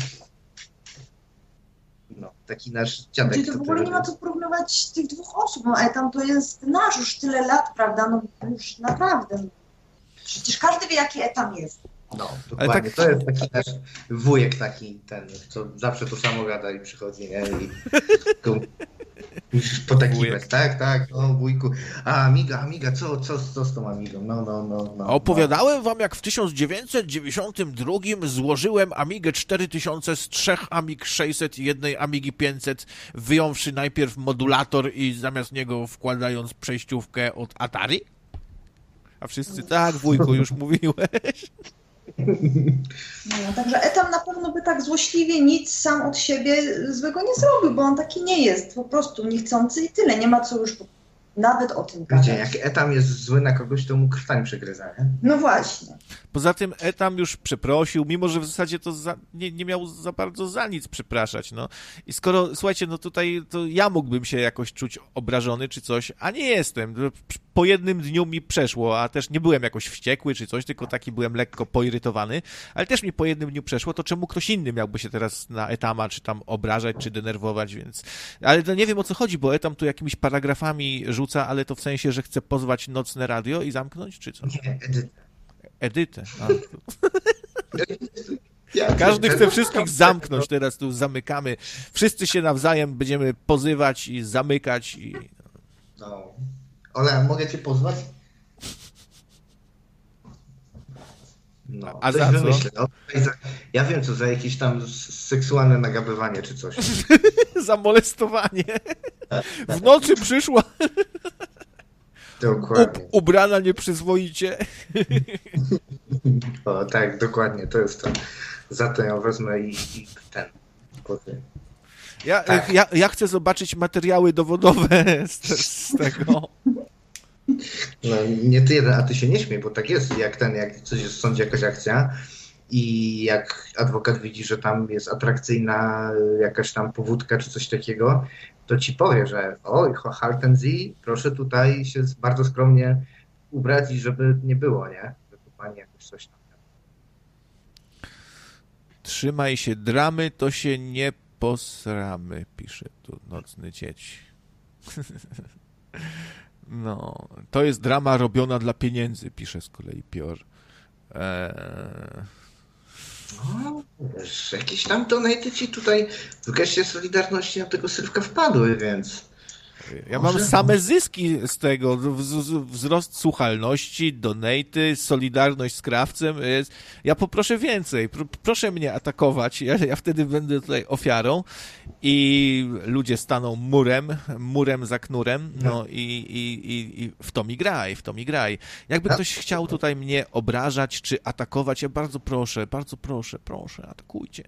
No, taki nasz dziadek. Czyli to w ogóle nie ma co porównywać tych dwóch osób, no ale tam to jest nasz już tyle lat, prawda, no już naprawdę. Przecież każdy wie, jaki Etam jest. No, dokładnie. Tak... To jest taki nasz wujek taki, ten, co zawsze to samo gada i przychodzi, nie? I musisz potakiwać. Tak, tak, no wujku. A Amiga, Amiga, co, co, co z tą Amigą? No, no, no. no Opowiadałem no. wam, jak w tysiąc dziewięćset dziewięćdziesiątym drugim złożyłem Amigę cztery tysiące z trzech Amig sześćset i jednej Amigi pięćset, wyjąwszy najpierw modulator i zamiast niego wkładając przejściówkę od Atari? A wszyscy, tak, wujku, już mówiłeś. No, także Etam na pewno by tak złośliwie nic sam od siebie złego nie zrobił, bo on taki nie jest, po prostu niechcący i tyle, nie ma co już nawet o tym gadać. Wiecie, jak Etam jest zły na kogoś, to mu krtań przegryza, nie? No właśnie. Poza tym Etam już przeprosił, mimo że w zasadzie to za, nie, nie miał za bardzo za nic przepraszać, no. I skoro, słuchajcie, no tutaj to ja mógłbym się jakoś czuć obrażony czy coś, a nie jestem. Po jednym dniu mi przeszło, a też nie byłem jakoś wściekły czy coś, tylko taki byłem lekko poirytowany, ale też mi po jednym dniu przeszło, to czemu ktoś inny miałby się teraz na Etama czy tam obrażać, czy denerwować, więc... Ale to nie wiem, o co chodzi, bo Etam tu jakimiś paragrafami rzuca, ale to w sensie, że chce pozwać Nocne Radio i zamknąć, czy co? Nie, Edytę. Edytę. Każdy chce wszystkich zamknąć, teraz tu zamykamy. Wszyscy się nawzajem będziemy pozywać i zamykać. I... No. Ola, mogę cię pozwać? No, a za co? No, ja wiem, co za jakieś tam seksualne nagabywanie czy coś. Za molestowanie. W nocy przyszła. Dokładnie. U, ubrana nieprzyzwoicie. O, tak, dokładnie, to jest to. Za to ją wezmę i, i ten. Ja, tak. ja, ja chcę zobaczyć materiały dowodowe z, z tego. No, nie ty jeden, a ty się nie śmiej, bo tak jest, jak ten, jak coś jest w sądzie, jakaś akcja i jak adwokat widzi, że tam jest atrakcyjna jakaś tam powódka czy coś takiego, to ci powie, że oj, Haltenzi, proszę tutaj się bardzo skromnie ubrać i żeby nie było, nie? Żeby pani jakoś coś tam. Trzymaj się dramy, to się nie posramy, pisze tu Nocny Dzieć. No, to jest drama robiona dla pieniędzy, pisze z kolei Pior. Eee... No, wiesz, jakieś tam donaty ci tutaj w geście solidarności na tego Sylwka wpadły, więc... Ja Może? mam same zyski z tego, wzrost słuchalności, donaty, solidarność z krawcem. Ja poproszę więcej, proszę mnie atakować, ja, ja wtedy będę tutaj ofiarą i ludzie staną murem, murem za knurem, no i, i, i, i w to mi graj, w to mi graj. Jakby ktoś chciał tutaj mnie obrażać czy atakować, ja bardzo proszę, bardzo proszę, proszę, atakujcie.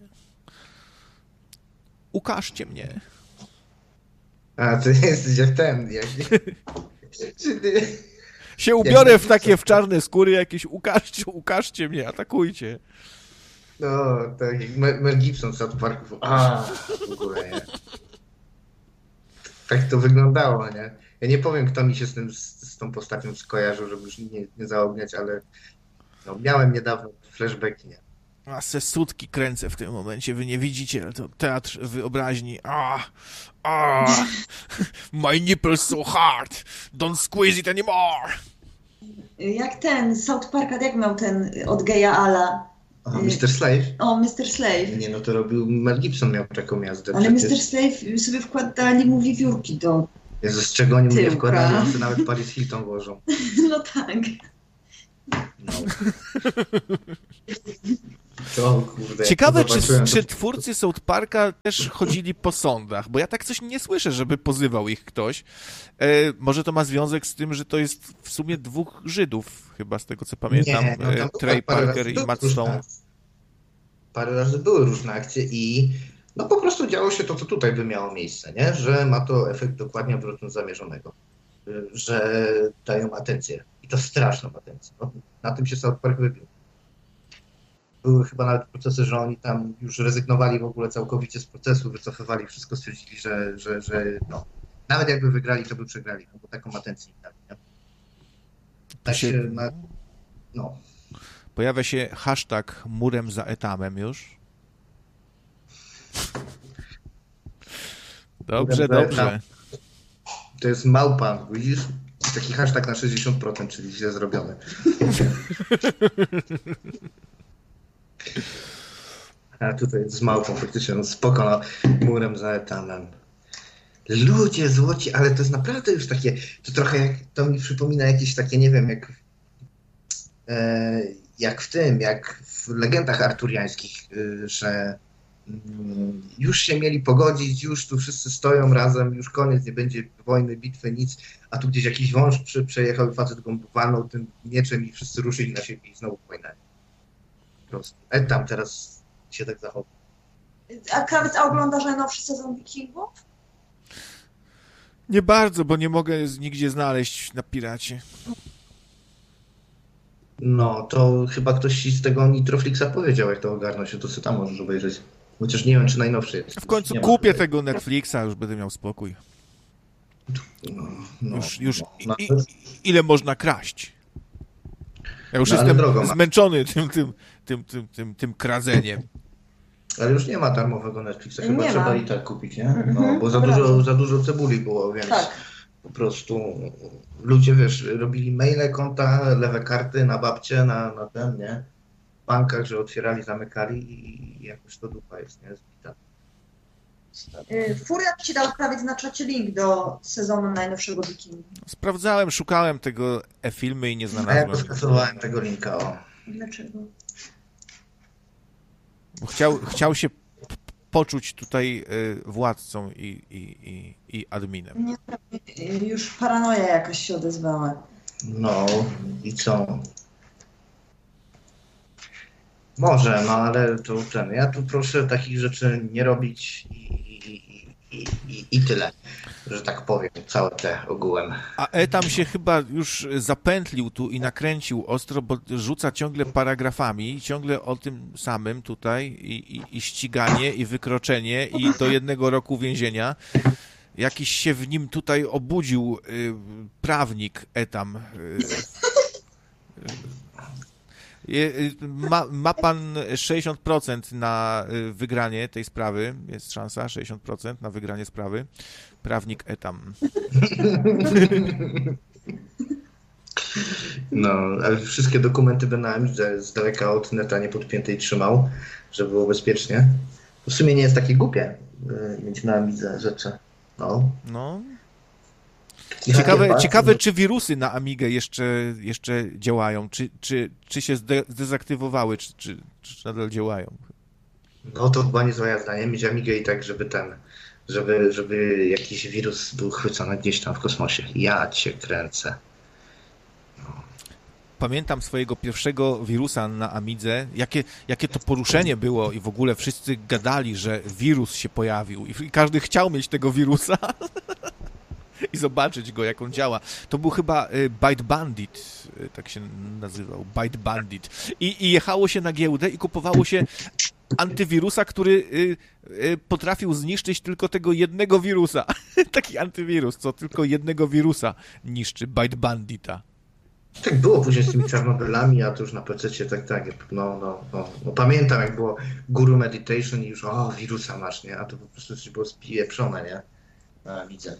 Ukażcie mnie. A, ty jesteś jak ten, jak... się ubiorę w takie w czarne skóry jakieś, ukażcie, ukażcie mnie, atakujcie. No, tak jak Mel Gibson z South Parku. A, w ogóle, nie? Tak to wyglądało, nie? Ja nie powiem, kto mi się z, tym, z, z tą postacią skojarzył, żeby już nie, nie zaogniać, ale no, miałem niedawno flashbacki, nie? A se sutki kręcę w tym momencie, wy nie widzicie, ale to teatr wyobraźni. Ah, ah, my nipples so hard, don't squeeze it anymore. Jak ten z South Parka, jak miał ten od geja Ala? O, mister Slave? O, mister Slave. Nie, no to robił, Mel Gibson miał taką jazdę. Ale przecież. mister Slave sobie wkładali mu wiewiórki do... Jezu, z czego oni mu nie Tyłka. wkładali, on sobie nawet Paris Hilton włożą. No tak. No. To, kurde, Ciekawe, czy, zobaczyłem, czy to- twórcy South Parka też chodzili po sądach, bo ja tak coś nie słyszę, żeby pozywał ich ktoś. E, może to ma związek z tym, że to jest w sumie dwóch Żydów, chyba z tego co pamiętam, Nie, no tam e, była Trey parę Parker razy i były Matt różne Stone. akcje. Parę razy były różne akcje i no po prostu działo się to, co tutaj by miało miejsce, nie? Że ma to efekt dokładnie odwrotny od zamierzonego. Y, Że dają atencję. I to straszną atencję. No, na tym się South Park wybił. Były chyba nawet procesy, że oni tam już rezygnowali w ogóle całkowicie z procesu, wycofywali wszystko, stwierdzili, że, że, że no, nawet jakby wygrali, to by przegrali, no bo taką atencję im dali, nie? Tak się- się na... No. Pojawia się hashtag murem za etamem już. Dobrze, Murem za dobrze. etamem. To jest małpa, widzisz? Taki hashtag na sześćdziesiąt procent, czyli źle zrobione. A tutaj jest z małpą faktycznie, no spoko, no, murem za etanem. Ludzie złoci, ale to jest naprawdę już takie, to trochę jak, to mi przypomina jakieś takie, nie wiem, jak, e, jak w tym, jak w legendach arturiańskich, y, że mm, już się mieli pogodzić, już tu wszyscy stoją razem, już koniec, nie będzie wojny, bitwy, nic, a tu gdzieś jakiś wąż przy, przejechał i facet go walnął tym mieczem i wszyscy ruszyli na siebie i znowu wojna. Po prostu. A tam teraz się tak zachowa. A Krawiec, a oglądasz najnowszy sezon Wikingów? Nie bardzo, bo nie mogę z- nigdzie znaleźć na piracie. No, to chyba ktoś ci z tego Nitroflixa powiedział, jak to ogarnął się, to co tam możesz obejrzeć. Chociaż nie wiem, czy najnowszy jest. W końcu Nie ma kupię tutaj. tego Netflixa, już będę miał spokój. No, no, Już, już no, i, no, i, ile można kraść? Ja już No, ale jestem drogo ma. zmęczony tym, tym, tym, tym, tym, tym kradzeniem. Ale już nie ma darmowego Netflixa, Nie chyba ma. trzeba i tak kupić, nie? Mhm, No, bo za dobra. dużo, za dużo cebuli było, więc Tak. po prostu ludzie, wiesz, robili maile, konta, lewe karty na babcie, na, na ten, nie? W bankach, że otwierali, zamykali i jakoś to dupa jest, nie? Zbita. Y, Furiat ci dał Krawiec na czacie link do sezonu najnowszego Wikingów. Sprawdzałem, szukałem tego e-filmy i nie A ja znalazłem. poskasowałem tego linka, o. Dlaczego? Bo Chciał, chciał się p- poczuć tutaj y, władcą i, i, i, i adminem. Nie, y, już paranoja jakaś się odezwała. No i co? Może, no ale to ten, ja tu proszę takich rzeczy nie robić i, i, i, i, i tyle, że tak powiem, całe te ogółem. A Etam się chyba już zapętlił tu i nakręcił ostro, bo rzuca ciągle paragrafami, ciągle o tym samym tutaj i, i, i ściganie, i wykroczenie, i do jednego roku więzienia. Jakiś się w nim tutaj obudził y, prawnik Etam. Y, y, y, ma, ma pan sześćdziesiąt procent na y, wygranie tej sprawy, jest szansa, sześćdziesiąt procent na wygranie sprawy. Prawnik Etam. No, ale wszystkie dokumenty by na Amidze z daleka od neta nie podpiętej trzymał, żeby było bezpiecznie. W sumie nie jest takie głupie y, mieć na Amidze rzeczy. No. No. I Ciekawe, takie ciekawe, bardzo- czy wirusy na Amigę jeszcze, jeszcze działają, czy, czy, czy się zde, zdezaktywowały, czy, czy, czy nadal działają. No to chyba niezła jazda, nie? Mieć Amigę i tak, żeby ten, żeby, żeby jakiś wirus był chwycony gdzieś tam w kosmosie. Ja cię kręcę. Pamiętam swojego pierwszego wirusa na Amidze, jakie, jakie to poruszenie było i w ogóle wszyscy gadali, że wirus się pojawił i, i każdy chciał mieć tego wirusa i zobaczyć go, jak on działa. To był chyba y, Byte Bandit, y, tak się nazywał, Byte Bandit. I, I jechało się na giełdę i kupowało się antywirusa, który y, y, potrafił zniszczyć tylko tego jednego wirusa. Taki antywirus, co tylko jednego wirusa niszczy, Byte Bandita. Tak było później z tymi Czarnobylami, a to już na pececie, tak, tak. No, no, no, no. Pamiętam, jak było Guru Meditation i już, o, wirusa masz, nie? A to po prostu coś było spieprzone, nie? A, widzę.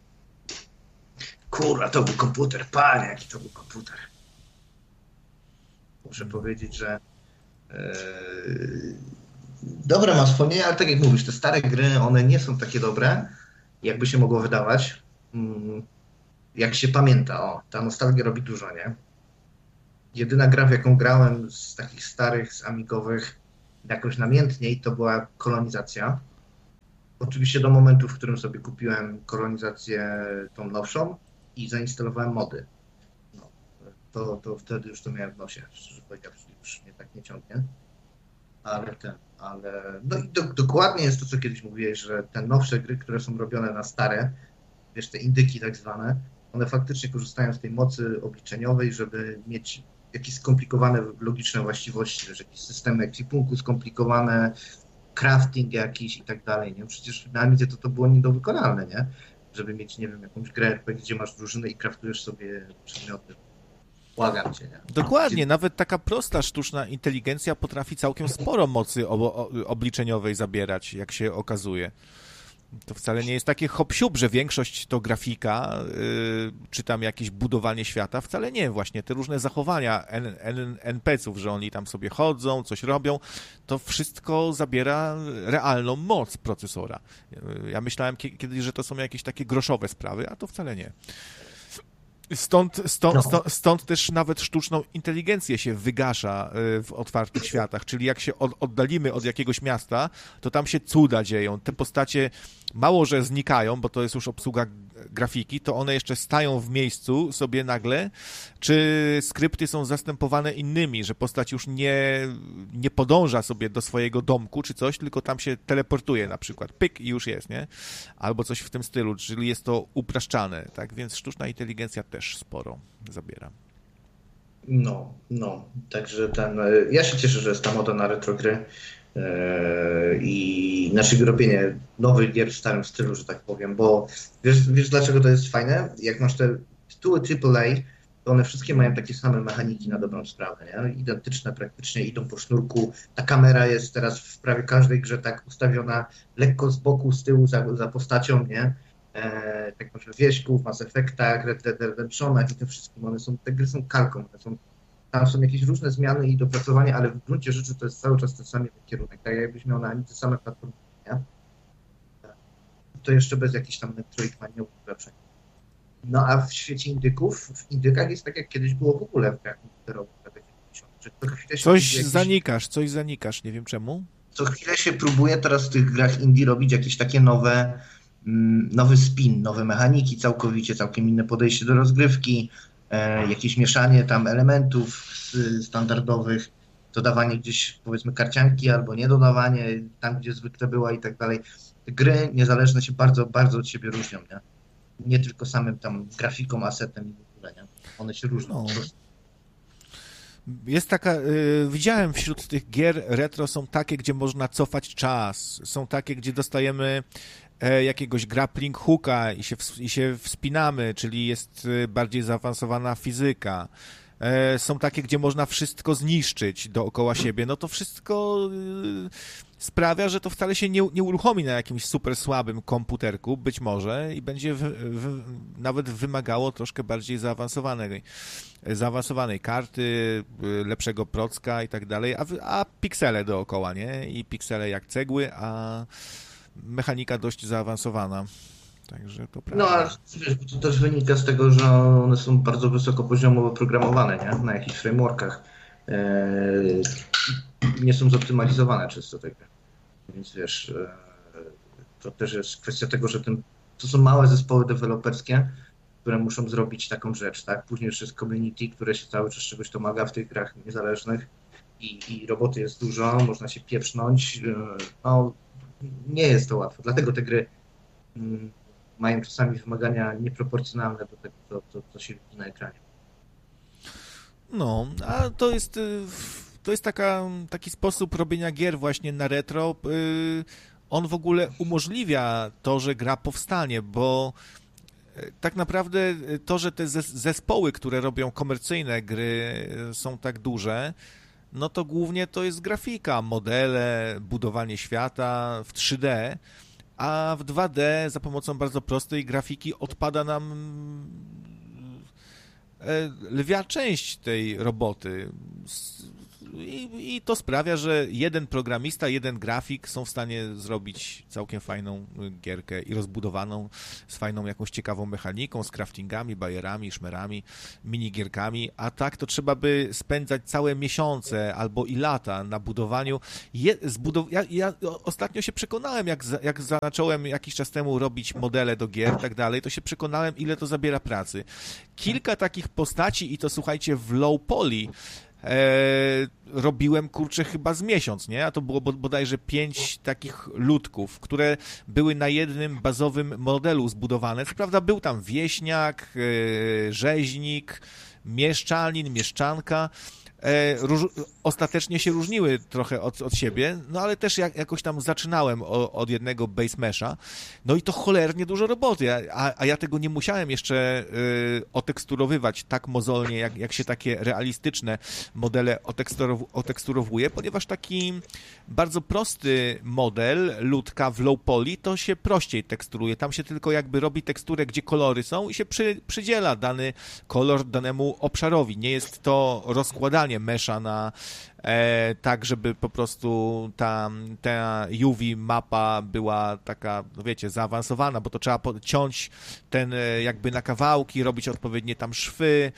Kurwa, to był komputer, panie, jaki to był komputer. Muszę powiedzieć, że Dobre ma wspomnienia, ale tak jak mówisz, te stare gry, one nie są takie dobre, jakby się mogło wydawać. Jak się pamięta, o, ta nostalgia robi dużo, nie? Jedyna gra, w jaką grałem z takich starych, z amigowych, jakoś namiętniej, to była kolonizacja. Oczywiście do momentu, w którym sobie kupiłem kolonizację tą nowszą i zainstalowałem mody. No, to, to wtedy już to miałem w nosie, szczerze powiedziawszy, już mnie tak nie ciągnie. Ale ten, ale... No i do, dokładnie jest to, co kiedyś mówiłeś, że te nowsze gry, które są robione na stare, wiesz, te indyki tak zwane, one faktycznie korzystają z tej mocy obliczeniowej, żeby mieć jakieś skomplikowane, logiczne właściwości, wiesz, jakieś systemy ekwipunku skomplikowane, crafting jakiś i tak dalej, nie? Przecież na Amidze to, to było niedowykonalne, nie? Żeby mieć, nie wiem, jakąś grę er pe gie, gdzie masz drużynę i craftujesz sobie przedmioty. Błagam cię, nie? Dokładnie, nawet taka prosta sztuczna inteligencja potrafi całkiem sporo mocy obliczeniowej zabierać, jak się okazuje. To wcale nie jest takie hop-siup, że większość to grafika, yy, czy tam jakieś budowanie świata, wcale nie. Właśnie te różne zachowania en pe ce ów, że oni tam sobie chodzą, coś robią, to wszystko zabiera realną moc procesora. Ja myślałem kiedyś, że to są jakieś takie groszowe sprawy, a to wcale nie. Stąd, stąd, no. stąd, stąd też nawet sztuczną inteligencję się wygasza w otwartych światach, czyli jak się oddalimy od jakiegoś miasta, to tam się cuda dzieją. Te postacie mało, że znikają, bo to jest już obsługa grafiki, to one jeszcze stają w miejscu sobie nagle, czy skrypty są zastępowane innymi, że postać już nie, nie podąża sobie do swojego domku czy coś, tylko tam się teleportuje na przykład, pyk i już jest, nie? Albo coś w tym stylu, czyli jest to upraszczane, tak? Więc sztuczna inteligencja też sporo zabiera. No, no, także ten, ja się cieszę, że jest ta moda na retro gry. I nasze robienie nowych gier w starym stylu, że tak powiem, bo wiesz, wiesz dlaczego to jest fajne? Jak masz te tytuły triple A, to one wszystkie mają takie same mechaniki na dobrą sprawę, nie? Identyczne praktycznie, idą po sznurku. Ta kamera jest teraz w prawie każdej grze tak ustawiona lekko z boku, z tyłu za, za postacią, nie? E, tak masz w Wieśku, w Mass Effectach, Red Dead Redemptionach i tym wszystkim. One są, te gry są kalką, one są Tam są jakieś różne zmiany i dopracowania, ale w gruncie rzeczy to jest cały czas ten sam kierunek. Tak jakbyś miał na Amidze same platformy, nie? To jeszcze bez jakichś tam Metroidvania ulepszeń. No a w świecie indyków, w indykach jest tak jak kiedyś było w ogóle w grach komputerowych w latach dziewięćdziesiątych. Coś jakieś... zanikasz, coś zanikasz, nie wiem czemu. Co chwilę się próbuje teraz w tych grach indie robić jakieś takie nowe, nowy spin, nowe mechaniki całkowicie, całkiem inne podejście do rozgrywki, e, jakieś mieszanie tam elementów standardowych, dodawanie gdzieś powiedzmy karcianki albo niedodawanie tam, gdzie zwykle była i tak dalej. Te gry niezależne się bardzo, bardzo od siebie różnią, nie? Nie tylko samym tam grafiką, asetem i w ogóle, nie? One się różnią. No. Jest taka, y, widziałem wśród tych gier retro są takie, gdzie można cofać czas, są takie, gdzie dostajemy e, jakiegoś grappling hooka i się, w, i się wspinamy, czyli jest y, bardziej zaawansowana fizyka. E, są takie, gdzie można wszystko zniszczyć dookoła siebie. No to wszystko y, sprawia, że to wcale się nie, nie uruchomi na jakimś super słabym komputerku, być może, i będzie w, w, nawet wymagało troszkę bardziej zaawansowanej, zaawansowanej karty, lepszego procka i tak dalej, a, a piksele dookoła, nie? I piksele jak cegły, a mechanika dość zaawansowana. Także to prawda. No, a wiesz, to też wynika z tego, że one są bardzo wysokopoziomowo oprogramowane, nie? Na jakichś frameworkach. Eee, nie są zoptymalizowane czysto tego. Więc wiesz, to też jest kwestia tego, że ten, to są małe zespoły deweloperskie, które muszą zrobić taką rzecz, tak? Później już jest community, które się cały czas czegoś domaga w tych grach niezależnych i, i roboty jest dużo, można się pieprznąć. No, nie jest to łatwe, dlatego te gry mm, mają czasami wymagania nieproporcjonalne do tego, co, co, co się widzi na ekranie. No, a to jest... To jest taka, taki sposób robienia gier właśnie na retro. On w ogóle umożliwia to, że gra powstanie, bo tak naprawdę to, że te zespoły, które robią komercyjne gry, są tak duże, no to głównie to jest grafika, modele, budowanie świata w trzy D, a w dwa D za pomocą bardzo prostej grafiki odpada nam lwia część tej roboty. i, i to sprawia, że jeden programista, jeden grafik są w stanie zrobić całkiem fajną gierkę i rozbudowaną z fajną jakąś ciekawą mechaniką, z craftingami, bajerami, szmerami, minigierkami, a tak to trzeba by spędzać całe miesiące albo i lata na budowaniu. Je, zbudow... ja, ja ostatnio się przekonałem, jak, za, jak zacząłem jakiś czas temu robić modele do gier i tak dalej, to się przekonałem, ile to zabiera pracy. Kilka takich postaci i to słuchajcie w low poly e, robiłem, kurczę, chyba z miesiąc, nie? A to było bodajże pięć takich ludków, które były na jednym bazowym modelu zbudowane. Co prawda był tam wieśniak, e, rzeźnik, mieszczanin, mieszczanka. E, róż, ostatecznie się różniły trochę od, od siebie, no ale też jak, jakoś tam zaczynałem o, od jednego base mesha, no i to cholernie dużo roboty, a, a ja tego nie musiałem jeszcze y, oteksturowywać tak mozolnie, jak, jak się takie realistyczne modele oteksturow, oteksturowuje, ponieważ taki bardzo prosty model ludka w low poly to się prościej teksturuje, tam się tylko jakby robi teksturę, gdzie kolory są i się przy, przydziela dany kolor danemu obszarowi, nie jest to rozkładanie mesha na e, tak, żeby po prostu ta, ta U V mapa była taka, no wiecie, zaawansowana, bo to trzeba ciąć ten jakby na kawałki, robić odpowiednie tam szwy,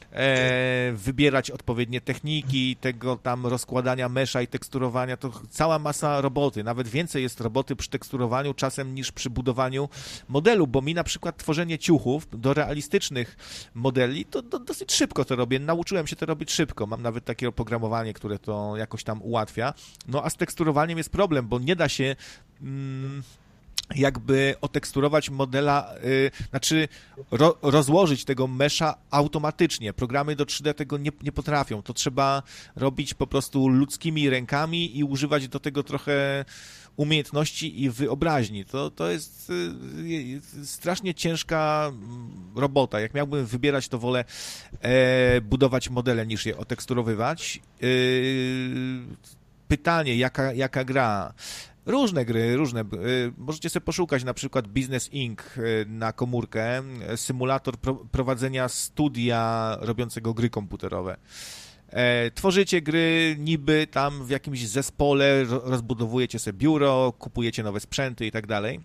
e, wybierać odpowiednie techniki tego tam rozkładania mesha i teksturowania, to cała masa roboty, nawet więcej jest roboty przy teksturowaniu czasem niż przy budowaniu modelu, bo mi na przykład tworzenie ciuchów do realistycznych modeli, to, to dosyć szybko to robię, nauczyłem się to robić szybko, mam nawet takie oprogramowanie, które to jakoś tam ułatwia, no a z teksturowaniem jest problem, bo nie da się mm, jakby oteksturować modela, yy, znaczy ro, rozłożyć tego mesha automatycznie. Programy do trzy D tego nie, nie potrafią. To trzeba robić po prostu ludzkimi rękami i używać do tego trochę umiejętności i wyobraźni. To, to jest yy, strasznie ciężka robota. Jak miałbym wybierać, to wolę e, budować modele niż je oteksturowywać. Yy, pytanie, jaka, jaka gra? Różne gry, różne. Możecie sobie poszukać na przykład Business Incorporated na komórkę, symulator prowadzenia studia robiącego gry komputerowe. Tworzycie gry niby tam w jakimś zespole, rozbudowujecie sobie biuro, kupujecie nowe sprzęty i tak dalej.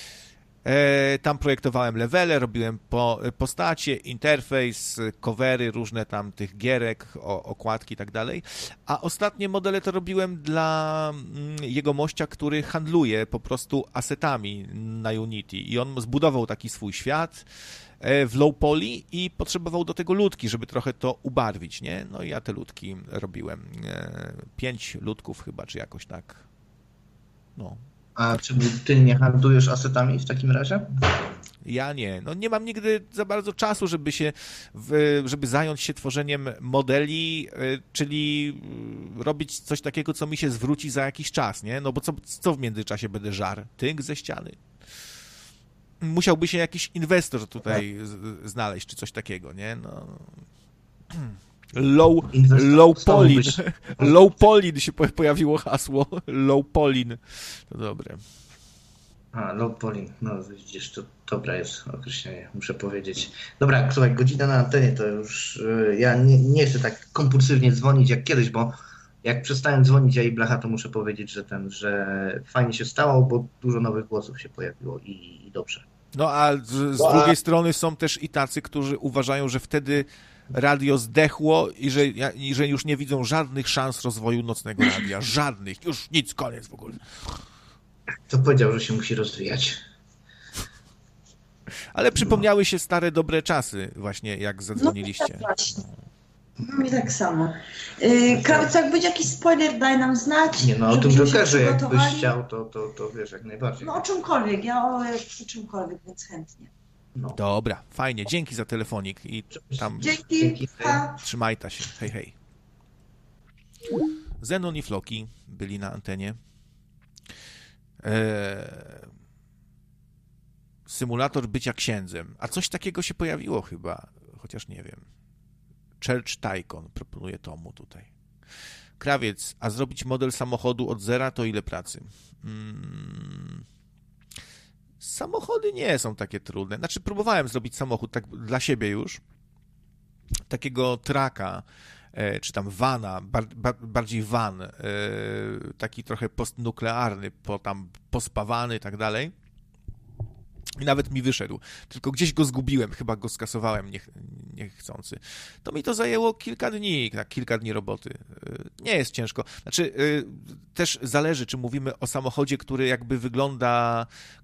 Tam projektowałem levele, robiłem po, postacie, interfejs, covery, różne tam tych gierek, o, okładki i tak dalej. A ostatnie modele to robiłem dla jegomościa, który handluje po prostu asetami na Unity. I on zbudował taki swój świat w low poly i potrzebował do tego ludki, żeby trochę to ubarwić, nie? No i ja te ludki robiłem. Pięć ludków chyba, czy jakoś tak. No. A czy ty nie handlujesz asetami w takim razie? Ja nie. No nie mam nigdy za bardzo czasu, żeby się, w, żeby zająć się tworzeniem modeli, czyli robić coś takiego, co mi się zwróci za jakiś czas, nie? No bo co, co w międzyczasie będę żarł? Tynk ze ściany. Musiałby się jakiś inwestor tutaj z, znaleźć, czy coś takiego, nie? No... Low, low polin. Low polin się pojawiło hasło. Low polin. To dobre. A, low polin. No widzisz, to dobre jest określenie, muszę powiedzieć. Dobra, słuchaj, godzina na antenie to już... Yy, ja nie, nie chcę tak kompulsywnie dzwonić jak kiedyś, bo jak przestałem dzwonić ja i Blacha, to muszę powiedzieć, że ten, że fajnie się stało, bo dużo nowych głosów się pojawiło i, i dobrze. No a z, z no, drugiej a... strony są też i tacy, którzy uważają, że wtedy radio zdechło i że, i że już nie widzą żadnych szans rozwoju nocnego radia. Żadnych. Już nic, koniec w ogóle. To powiedział, że się musi rozwijać. Ale przypomniały się stare, dobre czasy właśnie, jak zadzwoniliście. No tak właśnie. No mi tak samo. Yy, Krawiec, jak będzie jakiś spoiler, daj nam znać. Nie no, o tym Jokerze, jakbyś chciał, to, to, to wiesz, jak najbardziej. No o czymkolwiek, ja o, o czymkolwiek, więc chętnie. No. Dobra, fajnie. Dzięki za telefonik i tam... Dzięki. Dzięki. Trzymajta się. Hej, hej. Zenon i Floki byli na antenie. Eee... Symulator bycia księdzem. A coś takiego się pojawiło chyba, chociaż nie wiem. Church Tycoon proponuje tomu tutaj. Krawiec, a zrobić model samochodu od zera to ile pracy? Hmm... Samochody nie są takie trudne. Znaczy, próbowałem zrobić samochód tak dla siebie już. Takiego traka czy tam vana, bar, bar, bardziej van, taki trochę postnuklearny, po tam pospawany i tak dalej. I nawet mi wyszedł. Tylko gdzieś go zgubiłem, chyba go skasowałem niech, niechcący. To mi to zajęło kilka dni, tak, kilka dni roboty. Nie jest ciężko. Znaczy, też zależy, czy mówimy o samochodzie, który jakby wygląda,